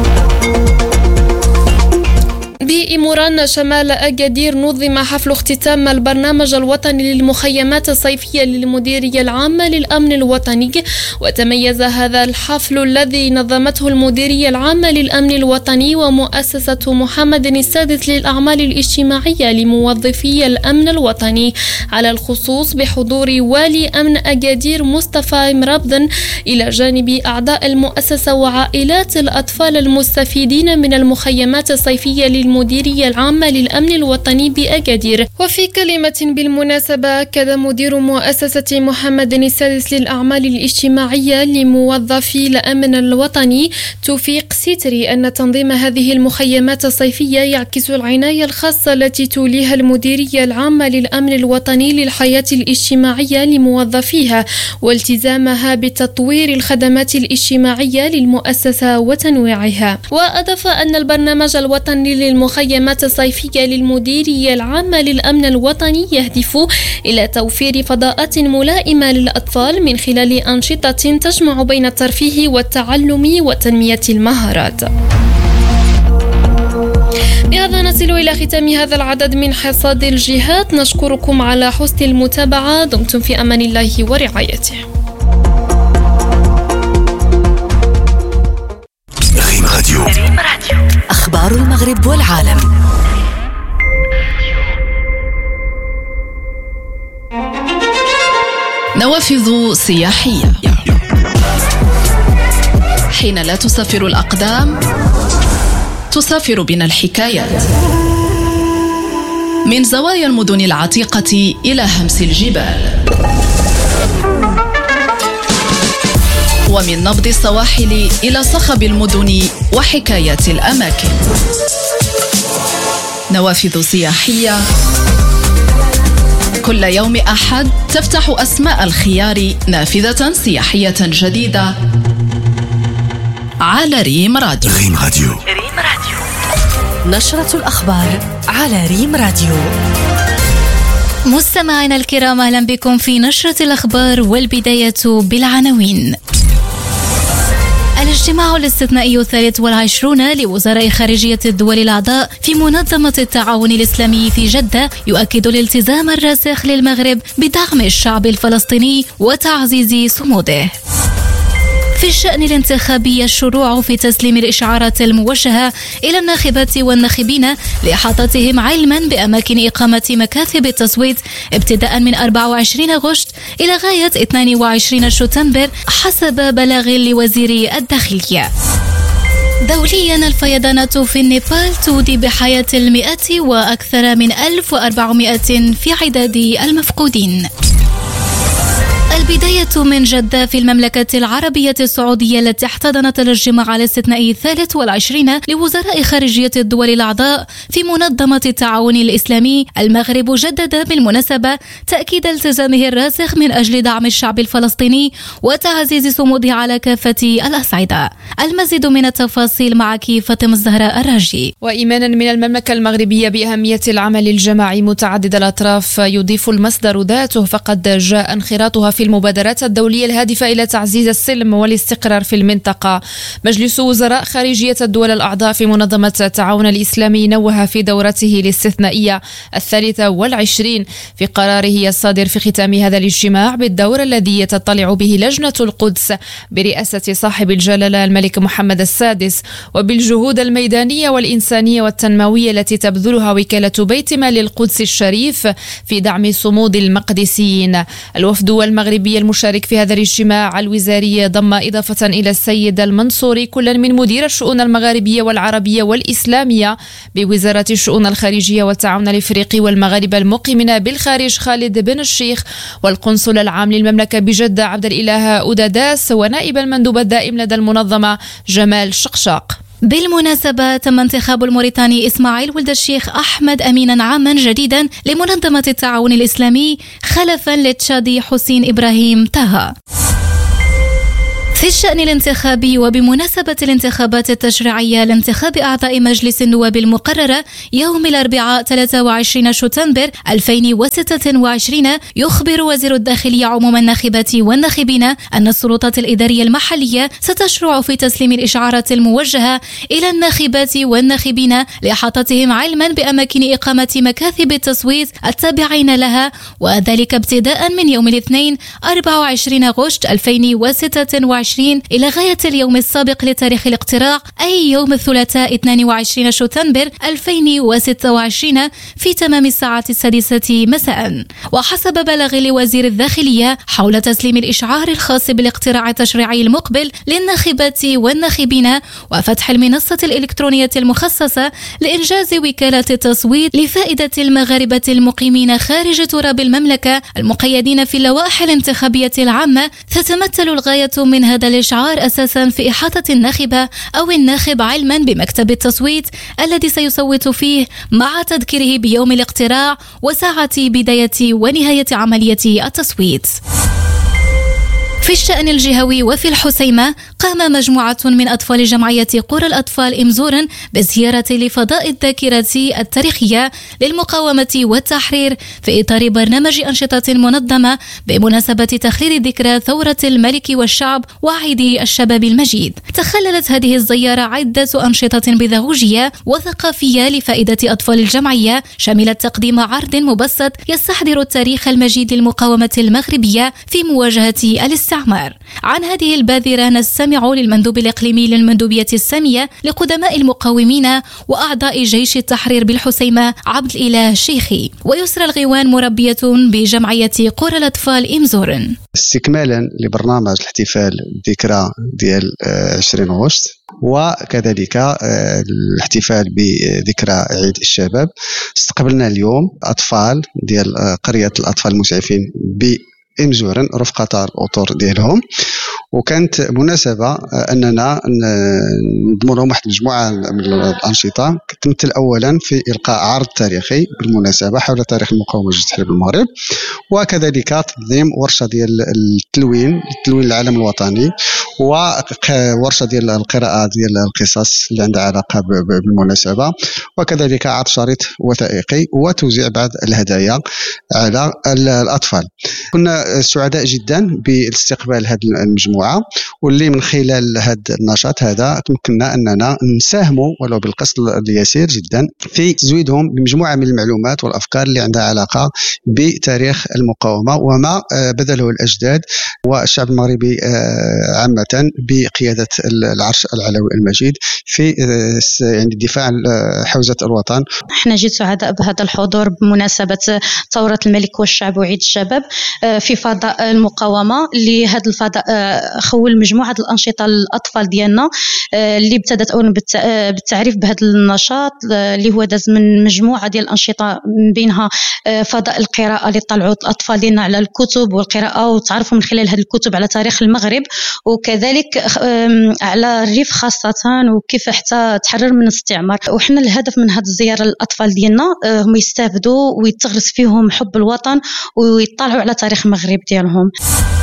بإموران شمال أكادير نظم حفل اختتام البرنامج الوطني للمخيمات الصيفية للمديرية العامة للأمن الوطني. وتميز هذا الحفل الذي نظمته المديرية العامة للأمن الوطني ومؤسسة محمد السادس للأعمال الاجتماعية لموظفي الأمن الوطني، على الخصوص بحضور والي أمن أكادير مصطفى مرابدن، إلى جانب أعضاء المؤسسة وعائلات الأطفال المستفيدين من المخيمات الصيفية للمديرية المديرية العامة للأمن الوطني بأكادير. وفي كلمة بالمناسبة أكد مدير مؤسسة محمد السادس للأعمال الاجتماعية لموظفي الأمن الوطني توفيق ستري أن تنظيم هذه المخيمات الصيفية يعكس العناية الخاصة التي توليها المديرية العامة للأمن الوطني للحياة الاجتماعية لموظفيها، والتزامها بتطوير الخدمات الاجتماعية للمؤسسة وتنويعها. وأضاف أن البرنامج الوطني للمخيمات الصيفية للمديرية العامة للأمن الوطني يهدف إلى توفير فضاءات ملائمة للأطفال من خلال أنشطة تجمع بين الترفيه والتعلم وتنمية المهارات. بهذا نصل إلى ختام هذا العدد من حصاد الجهات، نشكركم على حسن المتابعة، دمتم في أمان الله ورعايته. ريم راديو. أخبار المغرب والعالم. نوافذ سياحية. حين لا تسافر الأقدام تسافر بنا الحكايات، من زوايا المدن العتيقة إلى همس الجبال، ومن نبض السواحل إلى صخب المدن وحكايات الأماكن. نوافذ سياحية كل يوم أحد تفتح أسماء الخيار نافذة سياحية جديدة على ريم راديو. ريم راديو. ريم راديو. نشرة الأخبار على ريم راديو. مستمعينا الكرام، أهلا بكم في نشرة الأخبار، والبداية بالعناوين. الاجتماع الاستثنائي الثالث والعشرون لوزراء خارجية الدول الأعضاء في منظمة التعاون الإسلامي في جدة يؤكد الالتزام الراسخ للمغرب بدعم الشعب الفلسطيني وتعزيز صموده. في الشأن الانتخابي، الشروع في تسليم الإشعارات الموجهة إلى الناخبات والناخبين لإحاطتهم علما بأماكن إقامة مكاتب التصويت ابتداء من أربعة وعشرين غشت إلى غاية اثنين وعشرين شتنبر حسب بلاغ لوزير الداخلية. دوليا، الفيضانات في النيبال تودي بحياة المئات وأكثر من ألف وأربعمائة في عداد المفقودين. البداية من جدة في المملكة العربية السعودية التي احتضنت الاجتماع الاستثنائي الثالث والعشرين لوزراء خارجية الدول الأعضاء في منظمة التعاون الإسلامي. المغرب جدد بالمناسبة تأكيد التزامه الراسخ من أجل دعم الشعب الفلسطيني وتعزيز صموده على كافة الأصعدة. المزيد من التفاصيل معك فاطمة الزهراء الراجي. وإيمانا من المملكة المغربية بأهمية العمل الجماعي متعدد الأطراف يضيف المصدر ذاته، فقد جاء انخراطها في المبادرات الدولية الهادفة إلى تعزيز السلم والاستقرار في المنطقة. مجلس وزراء خارجية الدول الأعضاء في منظمة التعاون الإسلامي نوه في دورته الاستثنائية الثالثة والعشرين في قراره الصادر في ختام هذا الاجتماع بالدور الذي تطلع به لجنة القدس برئاسة صاحب الجلالة الملك محمد السادس، وبالجهود الميدانية والإنسانية والتنموية التي تبذلها وكالة بيت مال القدس الشريف في دعم صمود المقدسيين. الوفد المغربي المشارك في هذا الاجتماع الوزاري ضم إضافة إلى السيد المنصوري كل من مدير الشؤون المغاربية والعربية والإسلامية بوزارة الشؤون الخارجية والتعاون الإفريقي والمغاربة المقيمين بالخارج خالد بن الشيخ، والقنصل العام للمملكة بجدة عبد الإله أوداداس، ونائب المندوب الدائم لدى المنظمة جمال شقشاق. بالمناسبة تم انتخاب الموريتاني إسماعيل ولد الشيخ أحمد أمينا عاما جديدا لمنظمة التعاون الإسلامي خلفا للتشادي حسين إبراهيم طه. في الشأن الانتخابي وبمناسبة الانتخابات التشريعية لانتخاب أعضاء مجلس النواب المقررة يوم الأربعاء ثلاثة وعشرين شتنبر ألفين وستة وعشرين، يخبر وزير الداخلية عموم الناخبات والناخبين أن السلطات الإدارية المحلية ستشرع في تسليم الإشعارات الموجهة إلى الناخبات والناخبين لإحاطتهم علما بأماكن إقامة مكاتب التصويت التابعين لها، وذلك ابتداء من يوم الاثنين أربعة وعشرين أغسطس ألفين وستة وعشرين إلى غاية اليوم السابق لتاريخ الاقتراع، أي يوم الثلاثاء اثنين وعشرين شتنبر ألفين وستة وعشرين في تمام الساعة السادسة مساء. وحسب بلاغ لوزير الداخلية حول تسليم الإشعار الخاص بالاقتراع التشريعي المقبل للناخبات والناخبين وفتح المنصة الإلكترونية المخصصة لإنجاز وكالة التصويت لفائدة المغاربة المقيمين خارج تراب المملكة المقيدين في اللوائح الانتخابية العامة، تتمثل الغاية من هذا الإشعار أساسا في إحاطة الناخبة أو الناخب علما بمكتب التصويت الذي سيصوت فيه، مع تذكيره بيوم الاقتراع وساعة بداية ونهاية عملية التصويت. في الشأن الجهوي وفي الحسيمة قام مجموعة من أطفال جمعية قرى الأطفال إمزورن بزيارة لفضاء الذاكرة التاريخية للمقاومة والتحرير في إطار برنامج أنشطة منظمة بمناسبة تخليد ذكرى ثورة الملك والشعب وعيد الشباب المجيد. تخللت هذه الزيارة عدة أنشطة بيداغوجية وثقافية لفائدة أطفال الجمعية، شملت تقديم عرض مبسط يستحضر التاريخ المجيد للمقاومة المغربية في مواجهة الاستعمار. عن هذه البادرة نستمع للمندوب الإقليمي للمندوبية السامية لقدماء المقاومين وأعضاء جيش التحرير بالحسيمة عبد الإله شيخي، ويسرى الغيوان مربية بجمعية قرى الأطفال إمزورن. استكمالا لبرنامج الاحتفال بالذكرى ديال عشرين أغسطس وكذلك الاحتفال بذكرى عيد الشباب، استقبلنا اليوم أطفال ديال قرية الأطفال المسعفين ب إمزورن رفقة الأطر ديالهم، وكانت مناسبة أننا نضم لهم واحد المجموعة من الأنشطة تمثل أولا في إلقاء عرض تاريخي بالمناسبة حول تاريخ المقاومة والجهاد التحرير بالمغرب، وكذلك تنظيم ورشة ديال التلوين التلوين العالم الوطني، وورشة ديال القراءة ديال القصص اللي عندها علاقة بالمناسبة، وكذلك عرض شريط وثائقي وتوزيع بعض الهدايا على الأطفال. كنا سعداء جدا باستقبال هذه المجموعة، واللي من خلال هذا النشاط هذا تمكننا أننا نساهموا ولو بالقسط اليسير جدا في تزويدهم بمجموعة من المعلومات والأفكار اللي عندها علاقة بتاريخ المقاومة وما بذله الأجداد والشعب المغربي عامة بقيادة العرش العلوي المجيد في يعني الدفاع عن حوزة الوطن. احنا جد سعداء بهذا الحضور بمناسبة ثورة الملك والشعب وعيد الشباب في فضاء المقاومة. لهذا الفضاء خول مجموعة الأنشطة الأطفال ديالنا اللي ابتدت أولا بالتعريف بهذا النشاط اللي هو داز من مجموعة ديال الأنشطة من بينها فضاء القراءة اللي طلعوا الأطفال ديالنا على الكتب والقراءة، وتعرفوا من خلال هذه الكتب على تاريخ المغرب، وكذلك على الريف خاصة، وكيف حتى تحرر من الاستعمار. وحنا الهدف من هذه الزيارة للأطفال ديالنا هم يستافدوا ويتغرس فيهم حب الوطن ويطلعوا على تاريخ المغرب ديالهم.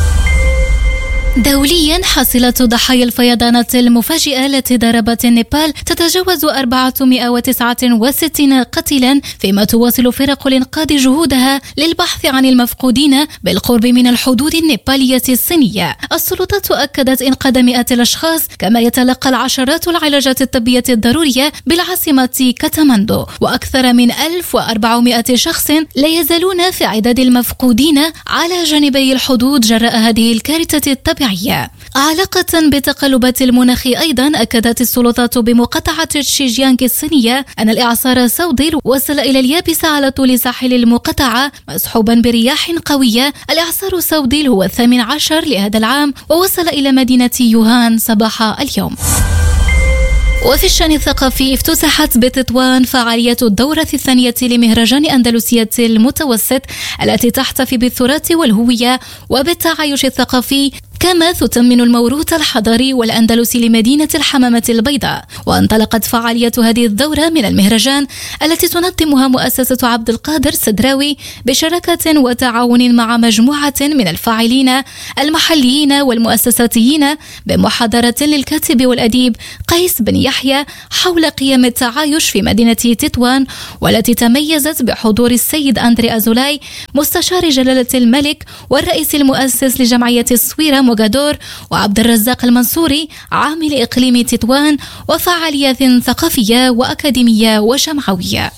دوليا حصيلة ضحايا الفيضانات المفاجئة التي ضربت النيبال تتجاوز أربعمائة وتسعة وستين قتيلا، فيما تواصل فرق الإنقاذ جهودها للبحث عن المفقودين بالقرب من الحدود النيبالية الصينية. السلطات أكدت إنقاذ مئات الأشخاص، كما يتلقى العشرات العلاجات الطبية الضرورية بالعاصمة كاتماندو، وأكثر من ألف وأربعمائة شخص لا يزالون في عداد المفقودين على جانبي الحدود جراء هذه الكارثة الطبيعية. علاقة بتقلبات المناخ أيضا، أكدت السلطات بمقاطعة شيجيانغ الصينية أن الإعصار سوديل وصل إلى اليابسة على طول ساحل المقاطعة مصحوبا برياح قوية. الإعصار سوديل هو الثامن عشر لهذا العام، ووصل إلى مدينة يوهان صباح اليوم. وفي الشأن الثقافي، افتتحت بتطوان فعالية الدورة الثانية لمهرجان أندلسية المتوسط التي تحتفي بالتراث والهوية وبالتعايش الثقافي، كما تثمن الموروث الحضاري والأندلسي لمدينة الحمامة البيضاء. وانطلقت فعالية هذه الدورة من المهرجان التي تنظمها مؤسسة عبد القادر السدراوي بشراكة وتعاون مع مجموعة من الفاعلين المحليين والمؤسساتيين، بمحاضرة للكاتب والأديب قيس بن يحيى حول قيم التعايش في مدينة تطوان، والتي تميزت بحضور السيد أندري أزولاي مستشار جلالة الملك والرئيس المؤسس لجمعية الصويرة موغادور، وعبد الرزاق المنصوري عامل إقليم تطوان، وفعاليات ثقافية وأكاديمية وجمعوية.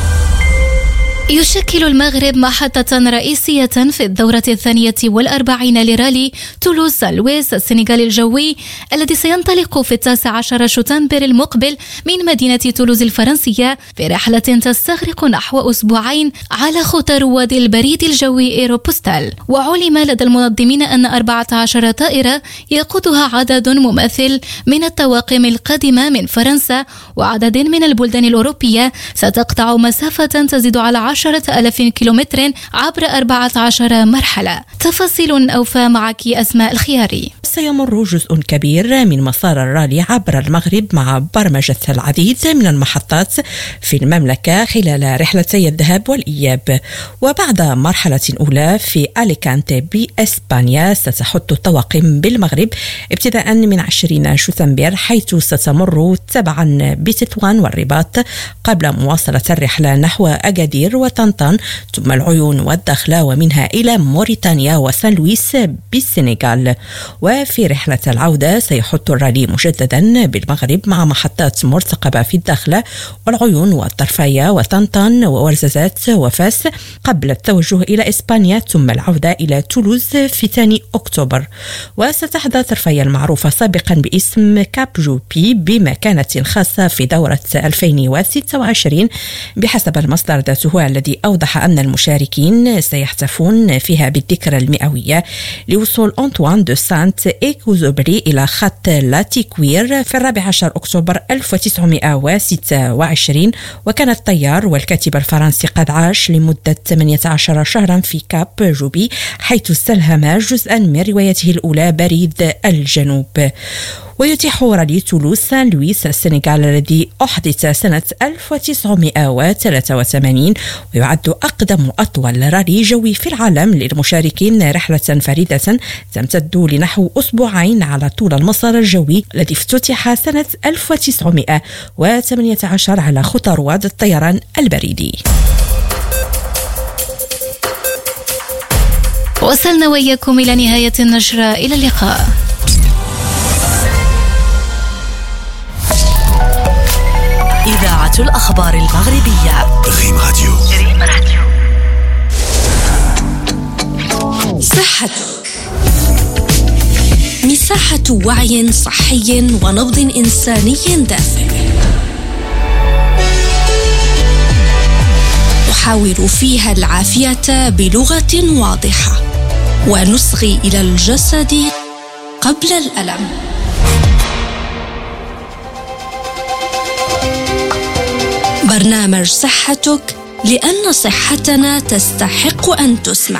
يشكل المغرب محطة رئيسية في الدورة الثانية والأربعين لرالي تولوز لويس السنغالي الجوي، الذي سينطلق في التاسع عشر شتنبر المقبل من مدينة تولوز الفرنسية، في رحلة تستغرق نحو أسبوعين على خطى رواد البريد الجوي إيروبوستال. وعلم لدى المنظمين أن أربعة عشر طائرة يقودها عدد مماثل من الطواقم القادمة من فرنسا وعدد من البلدان الأوروبية ستقطع مسافة تزيد على عشرة ألاف كيلومتر عبر أربعة عشر مرحلة. تفاصيل أوفى معك أسماء الخياري. سيمر جزء كبير من مسار الرالي عبر المغرب مع برمجة العديد من المحطات في المملكة خلال رحلتي الذهاب والإياب. وبعد مرحلة أولى في أليكانتي بإسبانيا، ستحط الطواقم بالمغرب ابتداء من عشرين شتنبر، حيث ستمر تبعا بتطوان والرباط، قبل مواصلة الرحلة نحو أكادير وطنطان، ثم العيون والدخلة، ومنها إلى موريتانيا وسان لويس بالسنغال. وفي رحلة العودة سيحط الرالي مجددا بالمغرب مع محطات مرتقبة في الدخلة والعيون والطرفاية وطنطان وورزازات وفاس، قبل التوجه إلى إسبانيا، ثم العودة إلى تولوز في ثاني أكتوبر. وستحظى طرفاية المعروفة سابقا باسم كاب جوبي بمكانة خاصة في دورة ألفين وستة وعشرين بحسب المصدر ذاته، الذي أوضح أن المشاركين سيحتفون فيها بالذكرى المئوية لوصول أنطوان دو سانت إكوزوبري إلى خط لاتيكوير في الرابع عشر أكتوبر ألف وتسعمائة وستة وعشرين. وكان الطيار والكاتب الفرنسي قد عاش لمدة ثمانية عشر شهرا في كاب جوبي، حيث استلهم جزءا من روايته الأولى بريد الجنوب. ويتيح رالي تولوز سان لويس السنغال الذي أحدث سنة ألف وتسعمائة وثلاثة وثمانين، ويعد أقدم أطول رالي جوي في العالم للمشاركين، رحلة فريدة تمتد لنحو أسبوعين على طول المسار الجوي الذي افتتح سنة ألف وتسعمائة وثمانية عشر على خطى رواد الطيران البريدي. وصلنا وإياكم إلى نهاية النشرة، إلى اللقاء. إذاعة الأخبار المغربية، ريم راديو. ريم راديو. صحتك، مساحة وعي صحي ونبض إنساني دافئ، نحاور فيها العافية بلغة واضحة ونصغي إلى الجسد قبل الألم. برنامج صحتك لأن صحتنا تستحق أن تسمع.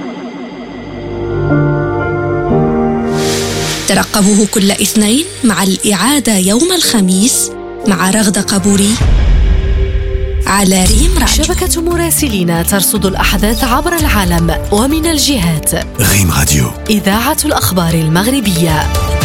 ترقبوه كل اثنين مع الإعادة يوم الخميس مع رغدة قبوري على ريم راديو. شبكة مراسلين ترصد الأحداث عبر العالم ومن الجهات. ريم راديو، إذاعة الأخبار المغربية.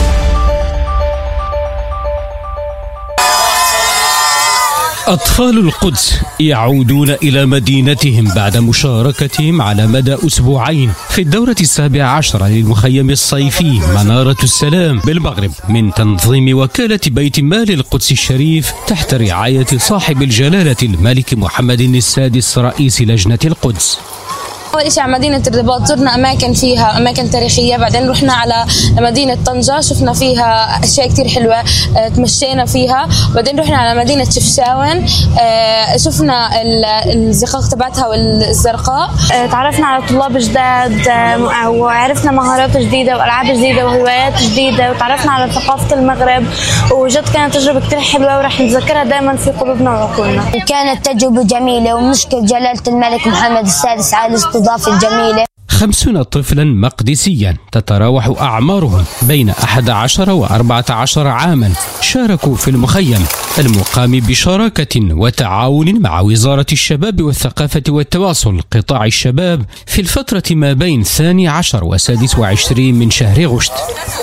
أطفال القدس يعودون إلى مدينتهم بعد مشاركتهم على مدى أسبوعين في الدورة السابعة عشرة للمخيم الصيفي منارة السلام بالمغرب من تنظيم وكالة بيت مال القدس الشريف تحت رعاية صاحب الجلالة الملك محمد السادس رئيس لجنة القدس. أول شيء على مدينة الرباط زرنا أماكن فيها أماكن تاريخية، بعدين رحنا على مدينة طنجة شفنا فيها أشياء كتير حلوة تمشينا فيها، بعدين رحنا على مدينة شفشاون شفنا الزقاق تبعتها والزرقاء، تعرفنا على طلاب جداد وعرفنا مهارات جديدة وألعاب جديدة وهوايات جديدة، وتعرفنا على ثقافة المغرب، وجد كانت تجربة كتير حلوة ورح نتذكرها دائما في قلوبنا وعقولنا. وكانت تجربة جميلة ونشكر جلالة الملك محمد السادس على الاستضافة الجميلة. خمسون طفلا مقدسيا تتراوح أعمارهم بين أحد عشر وأربعة عشر عاما شاركوا في المخيم المقام بشراكة وتعاون مع وزارة الشباب والثقافة والتواصل قطاع الشباب في الفترة ما بين الثاني عشر والسادس وعشرين من شهر غشت.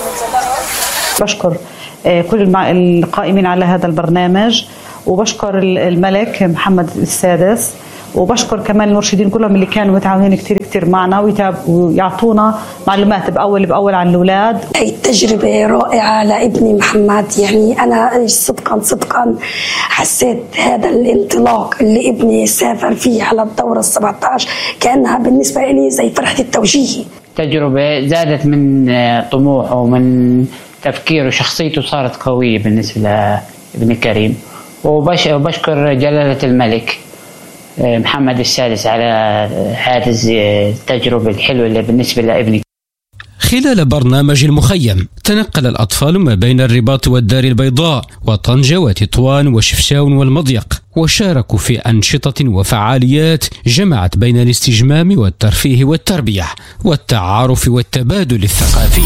بشكر كل القائمين على هذا البرنامج، وبشكر الملك محمد السادس، وبشكر كمان المرشدين كلهم اللي كانوا متعاونين كتير كتير معنا ويعطونا معلومات بأول بأول عن الأولاد. هي تجربة رائعة لابني محمد، يعني أنا صدقا صدقا حسيت هذا الانطلاق اللي ابني سافر فيه على الدورة السبعة عشر كأنها بالنسبة لي زي فرحة التوجيه. تجربة زادت من طموحه ومن تفكيره وشخصيته صارت قوية بالنسبة لابن كريم، وبشكر جلالة الملك محمد السادس على هذه التجربة الحلوة اللي بالنسبة لابني. خلال برنامج المخيم تنقل الأطفال ما بين الرباط والدار البيضاء وطنجة وتطوان وشفشاون والمضيق، وشاركوا في أنشطة وفعاليات جمعت بين الاستجمام والترفيه والتربية والتعارف والتبادل الثقافي.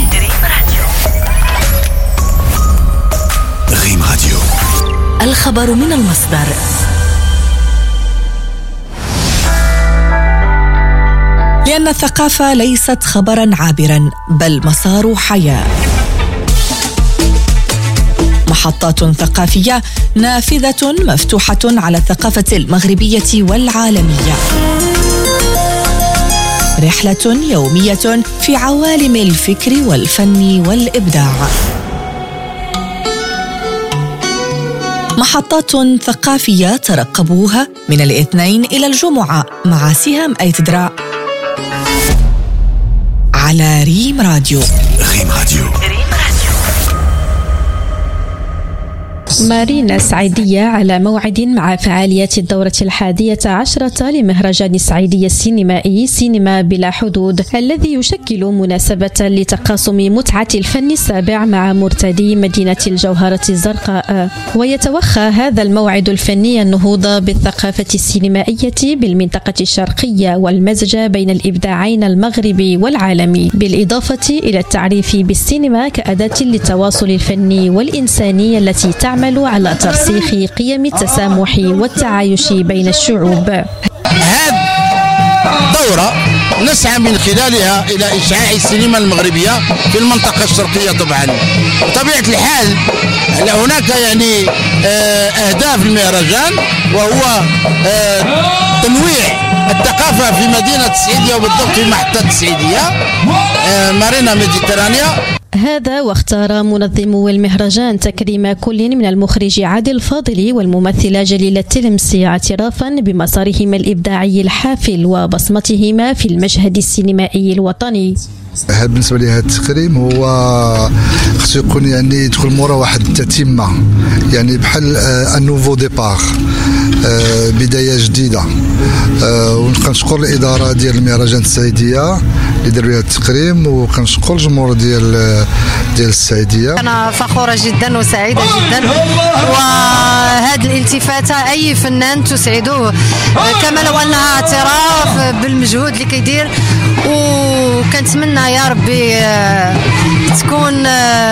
ريم راديو، الخبر من المصدر. لأن الثقافة ليست خبرا عابرا بل مسار حياة. محطات ثقافية نافذة مفتوحة على الثقافة المغربية والعالمية. رحلة يومية في عوالم الفكر والفن والإبداع. محطات ثقافية ترقبوها من الاثنين إلى الجمعة مع سهام أيتدرا على ريم راديو. ريم راديو. مارينا السعيدية على موعد مع فعاليات الدورة الحادية عشرة لمهرجان السعيدية السينمائي سينما بلا حدود، الذي يشكل مناسبة لتقاسم متعة الفن السابع مع مرتدي مدينة الجوهرة الزرقاء. ويتوخى هذا الموعد الفني النهوض بالثقافة السينمائية بالمنطقة الشرقية والمزج بين الإبداعين المغربي والعالمي، بالإضافة إلى التعريف بالسينما كأداة للتواصل الفني والإنساني التي تعمل على ترسيخ قيم التسامح والتعايش بين الشعوب. هذه دورة نسعى من خلالها إلى إشعاع السينما المغربية في المنطقة الشرقية. طبعا بطبيعة الحال هناك يعني أهداف المهرجان، وهو تنويع الثقافة في مدينة السعيدية وبالضبط في محطة السعيدية مارينا ميديترانيا. هذا واختار منظمو المهرجان تكريم كل من المخرج عادل فاضلي والممثلة جليلة تلمسي اعترافا بمسارهما الإبداعي الحافل وبصمتهما في المشهد السينمائي الوطني. هذا بالنسبه لي هذا التكريم هو خصو يكون يعني يدخل مورا واحد التتمه، يعني بحال ان نوفو ديبار بداية جديدة. ونشكر الإدارة ديال المهرجان السعيدية اللي داروا لها التكريم، وكنشكر الجمهور ديال ديال السعيدية. أنا فخورة جدا وسعيدة جدا، وهذه الالتفاتة أي فنان تسعده كما لو أنها اعتراف بالمجهود اللي كيدير، وكنتمنى يا ربي تكون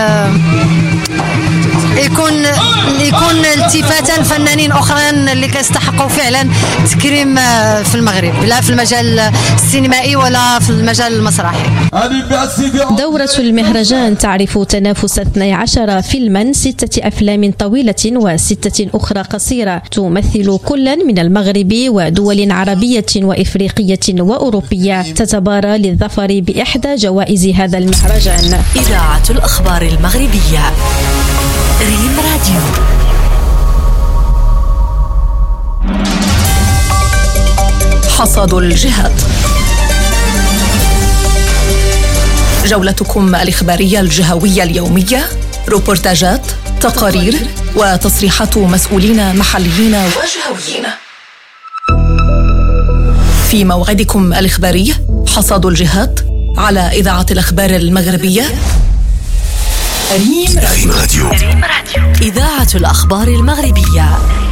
يكون يكون التفاتا فنانين اخرين اللي كيستحقوا فعلا تكريم في المغرب، لا في المجال السينمائي ولا في المجال المسرحي. دورة المهرجان تعرف تنافس اثني عشر فيلما، ستة أفلام طويلة وستة أخرى قصيرة، تمثل كلا من المغرب ودول عربية وإفريقية وأوروبية، تتبارى للظفر بإحدى جوائز هذا المهرجان. إذاعة الأخبار المغربية ريم راديو. حصاد الجهات، جولتكم الإخبارية الجهوية اليومية، روبورتاجات، تقارير وتصريحات مسؤولين محليين وجهويين. في موعدكم الإخباري حصاد الجهات على إذاعة الأخبار المغربية ريم راديو. راديو. ريم راديو. إذاعة الأخبار المغربية.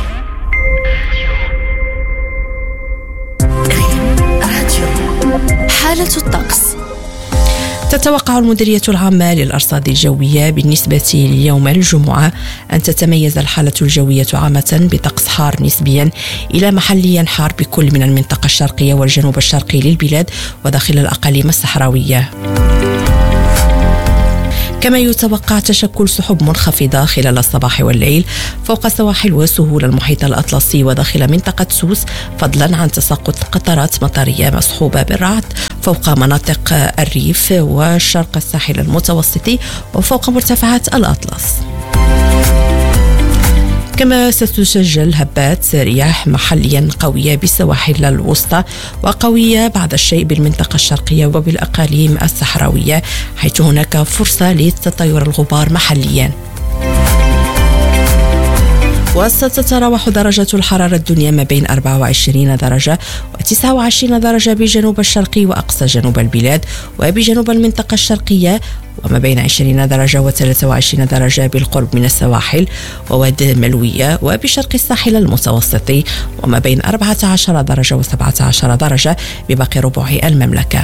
ريم راديو. حالة الطقس. تتوقع المديرية العامة للأرصاد الجوية بالنسبة ليوم الجمعة أن تتميز الحالة الجوية عامة بطقس حار نسبيا إلى محليا حار بكل من المنطقة الشرقية والجنوب الشرقي للبلاد وداخل الأقاليم الصحراوية. كما يتوقع تشكل سحب منخفضة خلال الصباح والليل فوق سواحل وسهول المحيط الأطلسي وداخل منطقة سوس، فضلا عن تساقط قطرات مطرية مصحوبة بالرعد فوق مناطق الريف وشرق الساحل المتوسطي وفوق مرتفعات الأطلس. كما ستسجل هبات رياح محليا قوية بالسواحل الوسطى وقوية بعض الشيء بالمنطقة الشرقية وبالأقاليم الصحراوية، حيث هناك فرصة لتطاير الغبار محليا. وستتراوح درجة الحرارة الدنيا ما بين أربعة وعشرين درجة وتسعة وعشرين درجة بجنوب الشرقي وأقصى جنوب البلاد وبجنوب المنطقة الشرقية، وما بين عشرين درجة وثلاثة وعشرين درجة بالقرب من السواحل وواد ملوية وبشرق الساحل المتوسطي، وما بين أربعة عشر درجة وسبعة عشر درجة بباقي ربوع المملكة.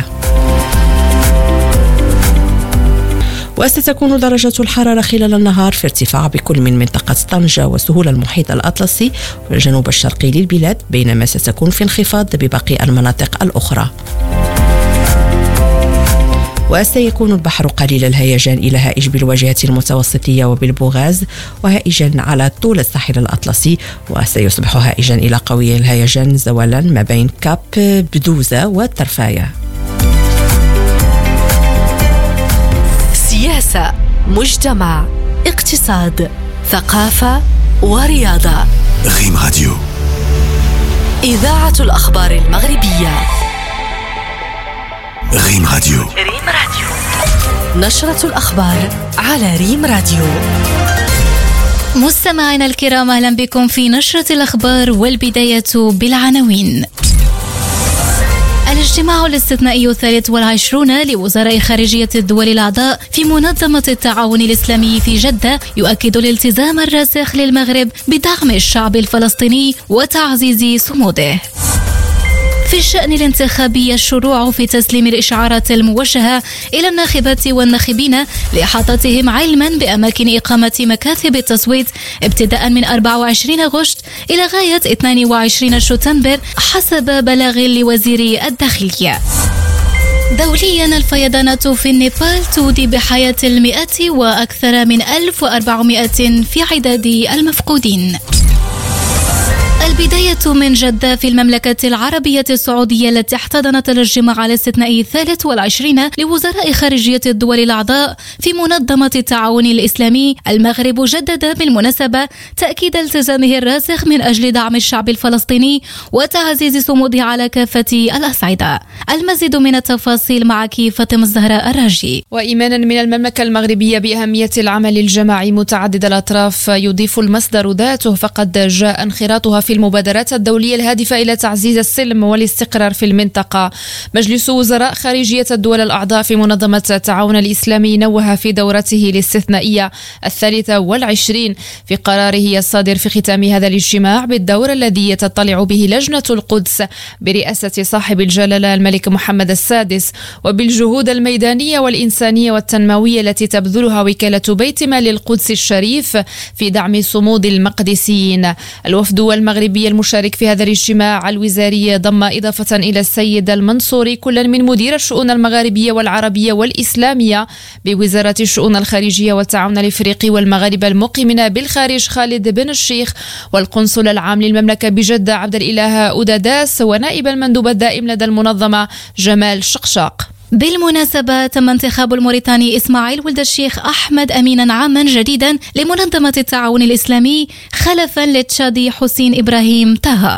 وستكون درجة الحرارة خلال النهار في ارتفاع بكل من منطقة طنجة وسهول المحيط الأطلسي والجنوب الشرقي للبلاد، بينما ستكون في انخفاض بباقي المناطق الأخرى. وسيكون البحر قليل الهيجان إلى هائج بالواجهة المتوسطية وبالبوغاز، وهائجا على طول الساحل الأطلسي، وسيصبح هائجا إلى قوي الهيجان زوالا ما بين كاب بدوزة والترفاية. سياسة، مجتمع، اقتصاد، ثقافة ورياضة. ريم راديو. إذاعة الأخبار المغربية. ريم راديو. ريم راديو. نشرة الأخبار على ريم راديو. مستمعينا الكرام، أهلا بكم في نشرة الأخبار، والبداية بالعناوين. الاجتماع الاستثنائي الثالث والعشرون لوزراء خارجية الدول الأعضاء في منظمة التعاون الإسلامي في جدة يؤكد الالتزام الراسخ للمغرب بدعم الشعب الفلسطيني وتعزيز صموده. في الشأن الانتخابي، الشروع في تسليم الإشعارات الموجهة إلى الناخبات والناخبين لإحاطتهم علما بأماكن إقامة مكاتب التصويت ابتداء من أربعة وعشرين أغسطس إلى غاية اثنين وعشرين شتنبر حسب بلاغ لوزير الداخلية. دوليا، الفيضانات في النيبال تودي بحياة المئة وأكثر من ألف وأربعمائة في عداد المفقودين. البداية من جدة في المملكة العربية السعودية التي احتضنت الاجتماع الاستثنائي الثالث والعشرين لوزراء خارجية الدول الأعضاء في منظمة التعاون الإسلامي. المغرب جدد بالمناسبة تأكيد التزامه الراسخ من أجل دعم الشعب الفلسطيني وتعزيز صموده على كافة الأصعدة. المزيد من التفاصيل معك فاطمة الزهراء الراجي. وإيمانا من المملكة المغربية بأهمية العمل الجماعي متعدد الأطراف، يضيف المصدر ذاته، فقد جاء انخراطها في المبادرات الدولية الهادفة إلى تعزيز السلم والاستقرار في المنطقة. مجلس وزراء خارجية الدول الأعضاء في منظمة التعاون الإسلامي نوه في دورته الاستثنائية الثالثة والعشرين في قراره الصادر في ختام هذا الاجتماع بالدور الذي يتطلع به لجنة القدس برئاسة صاحب الجلالة الملك محمد السادس، وبالجهود الميدانية والإنسانية والتنموية التي تبذلها وكالة بيت مال القدس الشريف في دعم صمود المقدسيين. الوفد المغربي المشارك في هذا الاجتماع الوزاري ضم إضافة إلى السيد المنصوري كل من مدير الشؤون المغاربية والعربية والإسلامية بوزارة الشؤون الخارجية والتعاون الإفريقي والمغاربة المقيمين بالخارج خالد بن الشيخ، والقنصل العام للمملكة بجدة عبد الإله أوداداس، ونائب المندوب الدائم لدى المنظمة جمال شقشاق. بالمناسبة تم انتخاب الموريتاني إسماعيل ولد الشيخ أحمد أمينا عاما جديدا لمنظمة التعاون الإسلامي خلفا للتشادي حسين إبراهيم طه.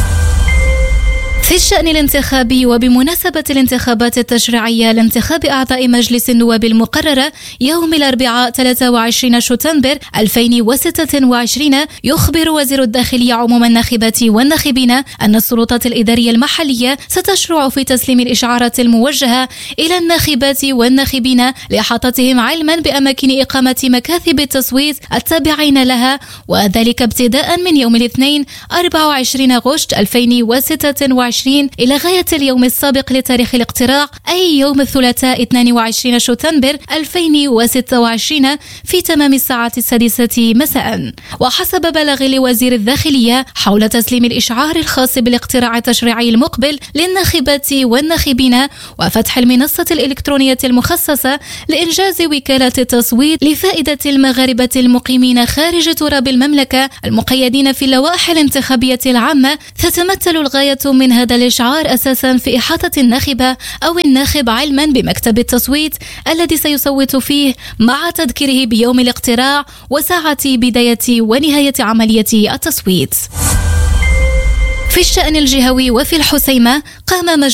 في الشأن الانتخابي وبمناسبة الانتخابات التشريعية لانتخاب أعضاء مجلس النواب المقررة يوم الأربعاء ثلاثة وعشرين شتنبر ألفين وستة وعشرين، يخبر وزير الداخلية عموم الناخبات والناخبين أن السلطات الإدارية المحلية ستشرع في تسليم الإشعارات الموجهة إلى الناخبات والناخبين لإحاطتهم علما بأماكن إقامة مكاتب التصويت التابعين لها، وذلك ابتداء من يوم الاثنين أربعة وعشرين أغسطس ألفين وستة وعشرين إلى غاية اليوم السابق لتاريخ الاقتراع، أي يوم الثلاثاء اثنين وعشرين شتنبر ألفين وستة وعشرين في تمام الساعة السادسة مساء. وحسب بلاغ لوزير الداخلية حول تسليم الإشعار الخاص بالاقتراع التشريعي المقبل للناخبات والناخبين وفتح المنصة الإلكترونية المخصصة لإنجاز وكالة التصويت لفائدة المغاربة المقيمين خارج تراب المملكة المقيدين في اللوائح الانتخابية العامة، تتمثل الغاية من هذا الإشعار أساسا في إحاطة الناخبة أو الناخب علما بمكتب التصويت الذي سيصوت فيه، مع تذكيره بيوم الاقتراع وساعة بداية ونهاية عملية التصويت. في الشأن الجهوي وفي الحسيمة قام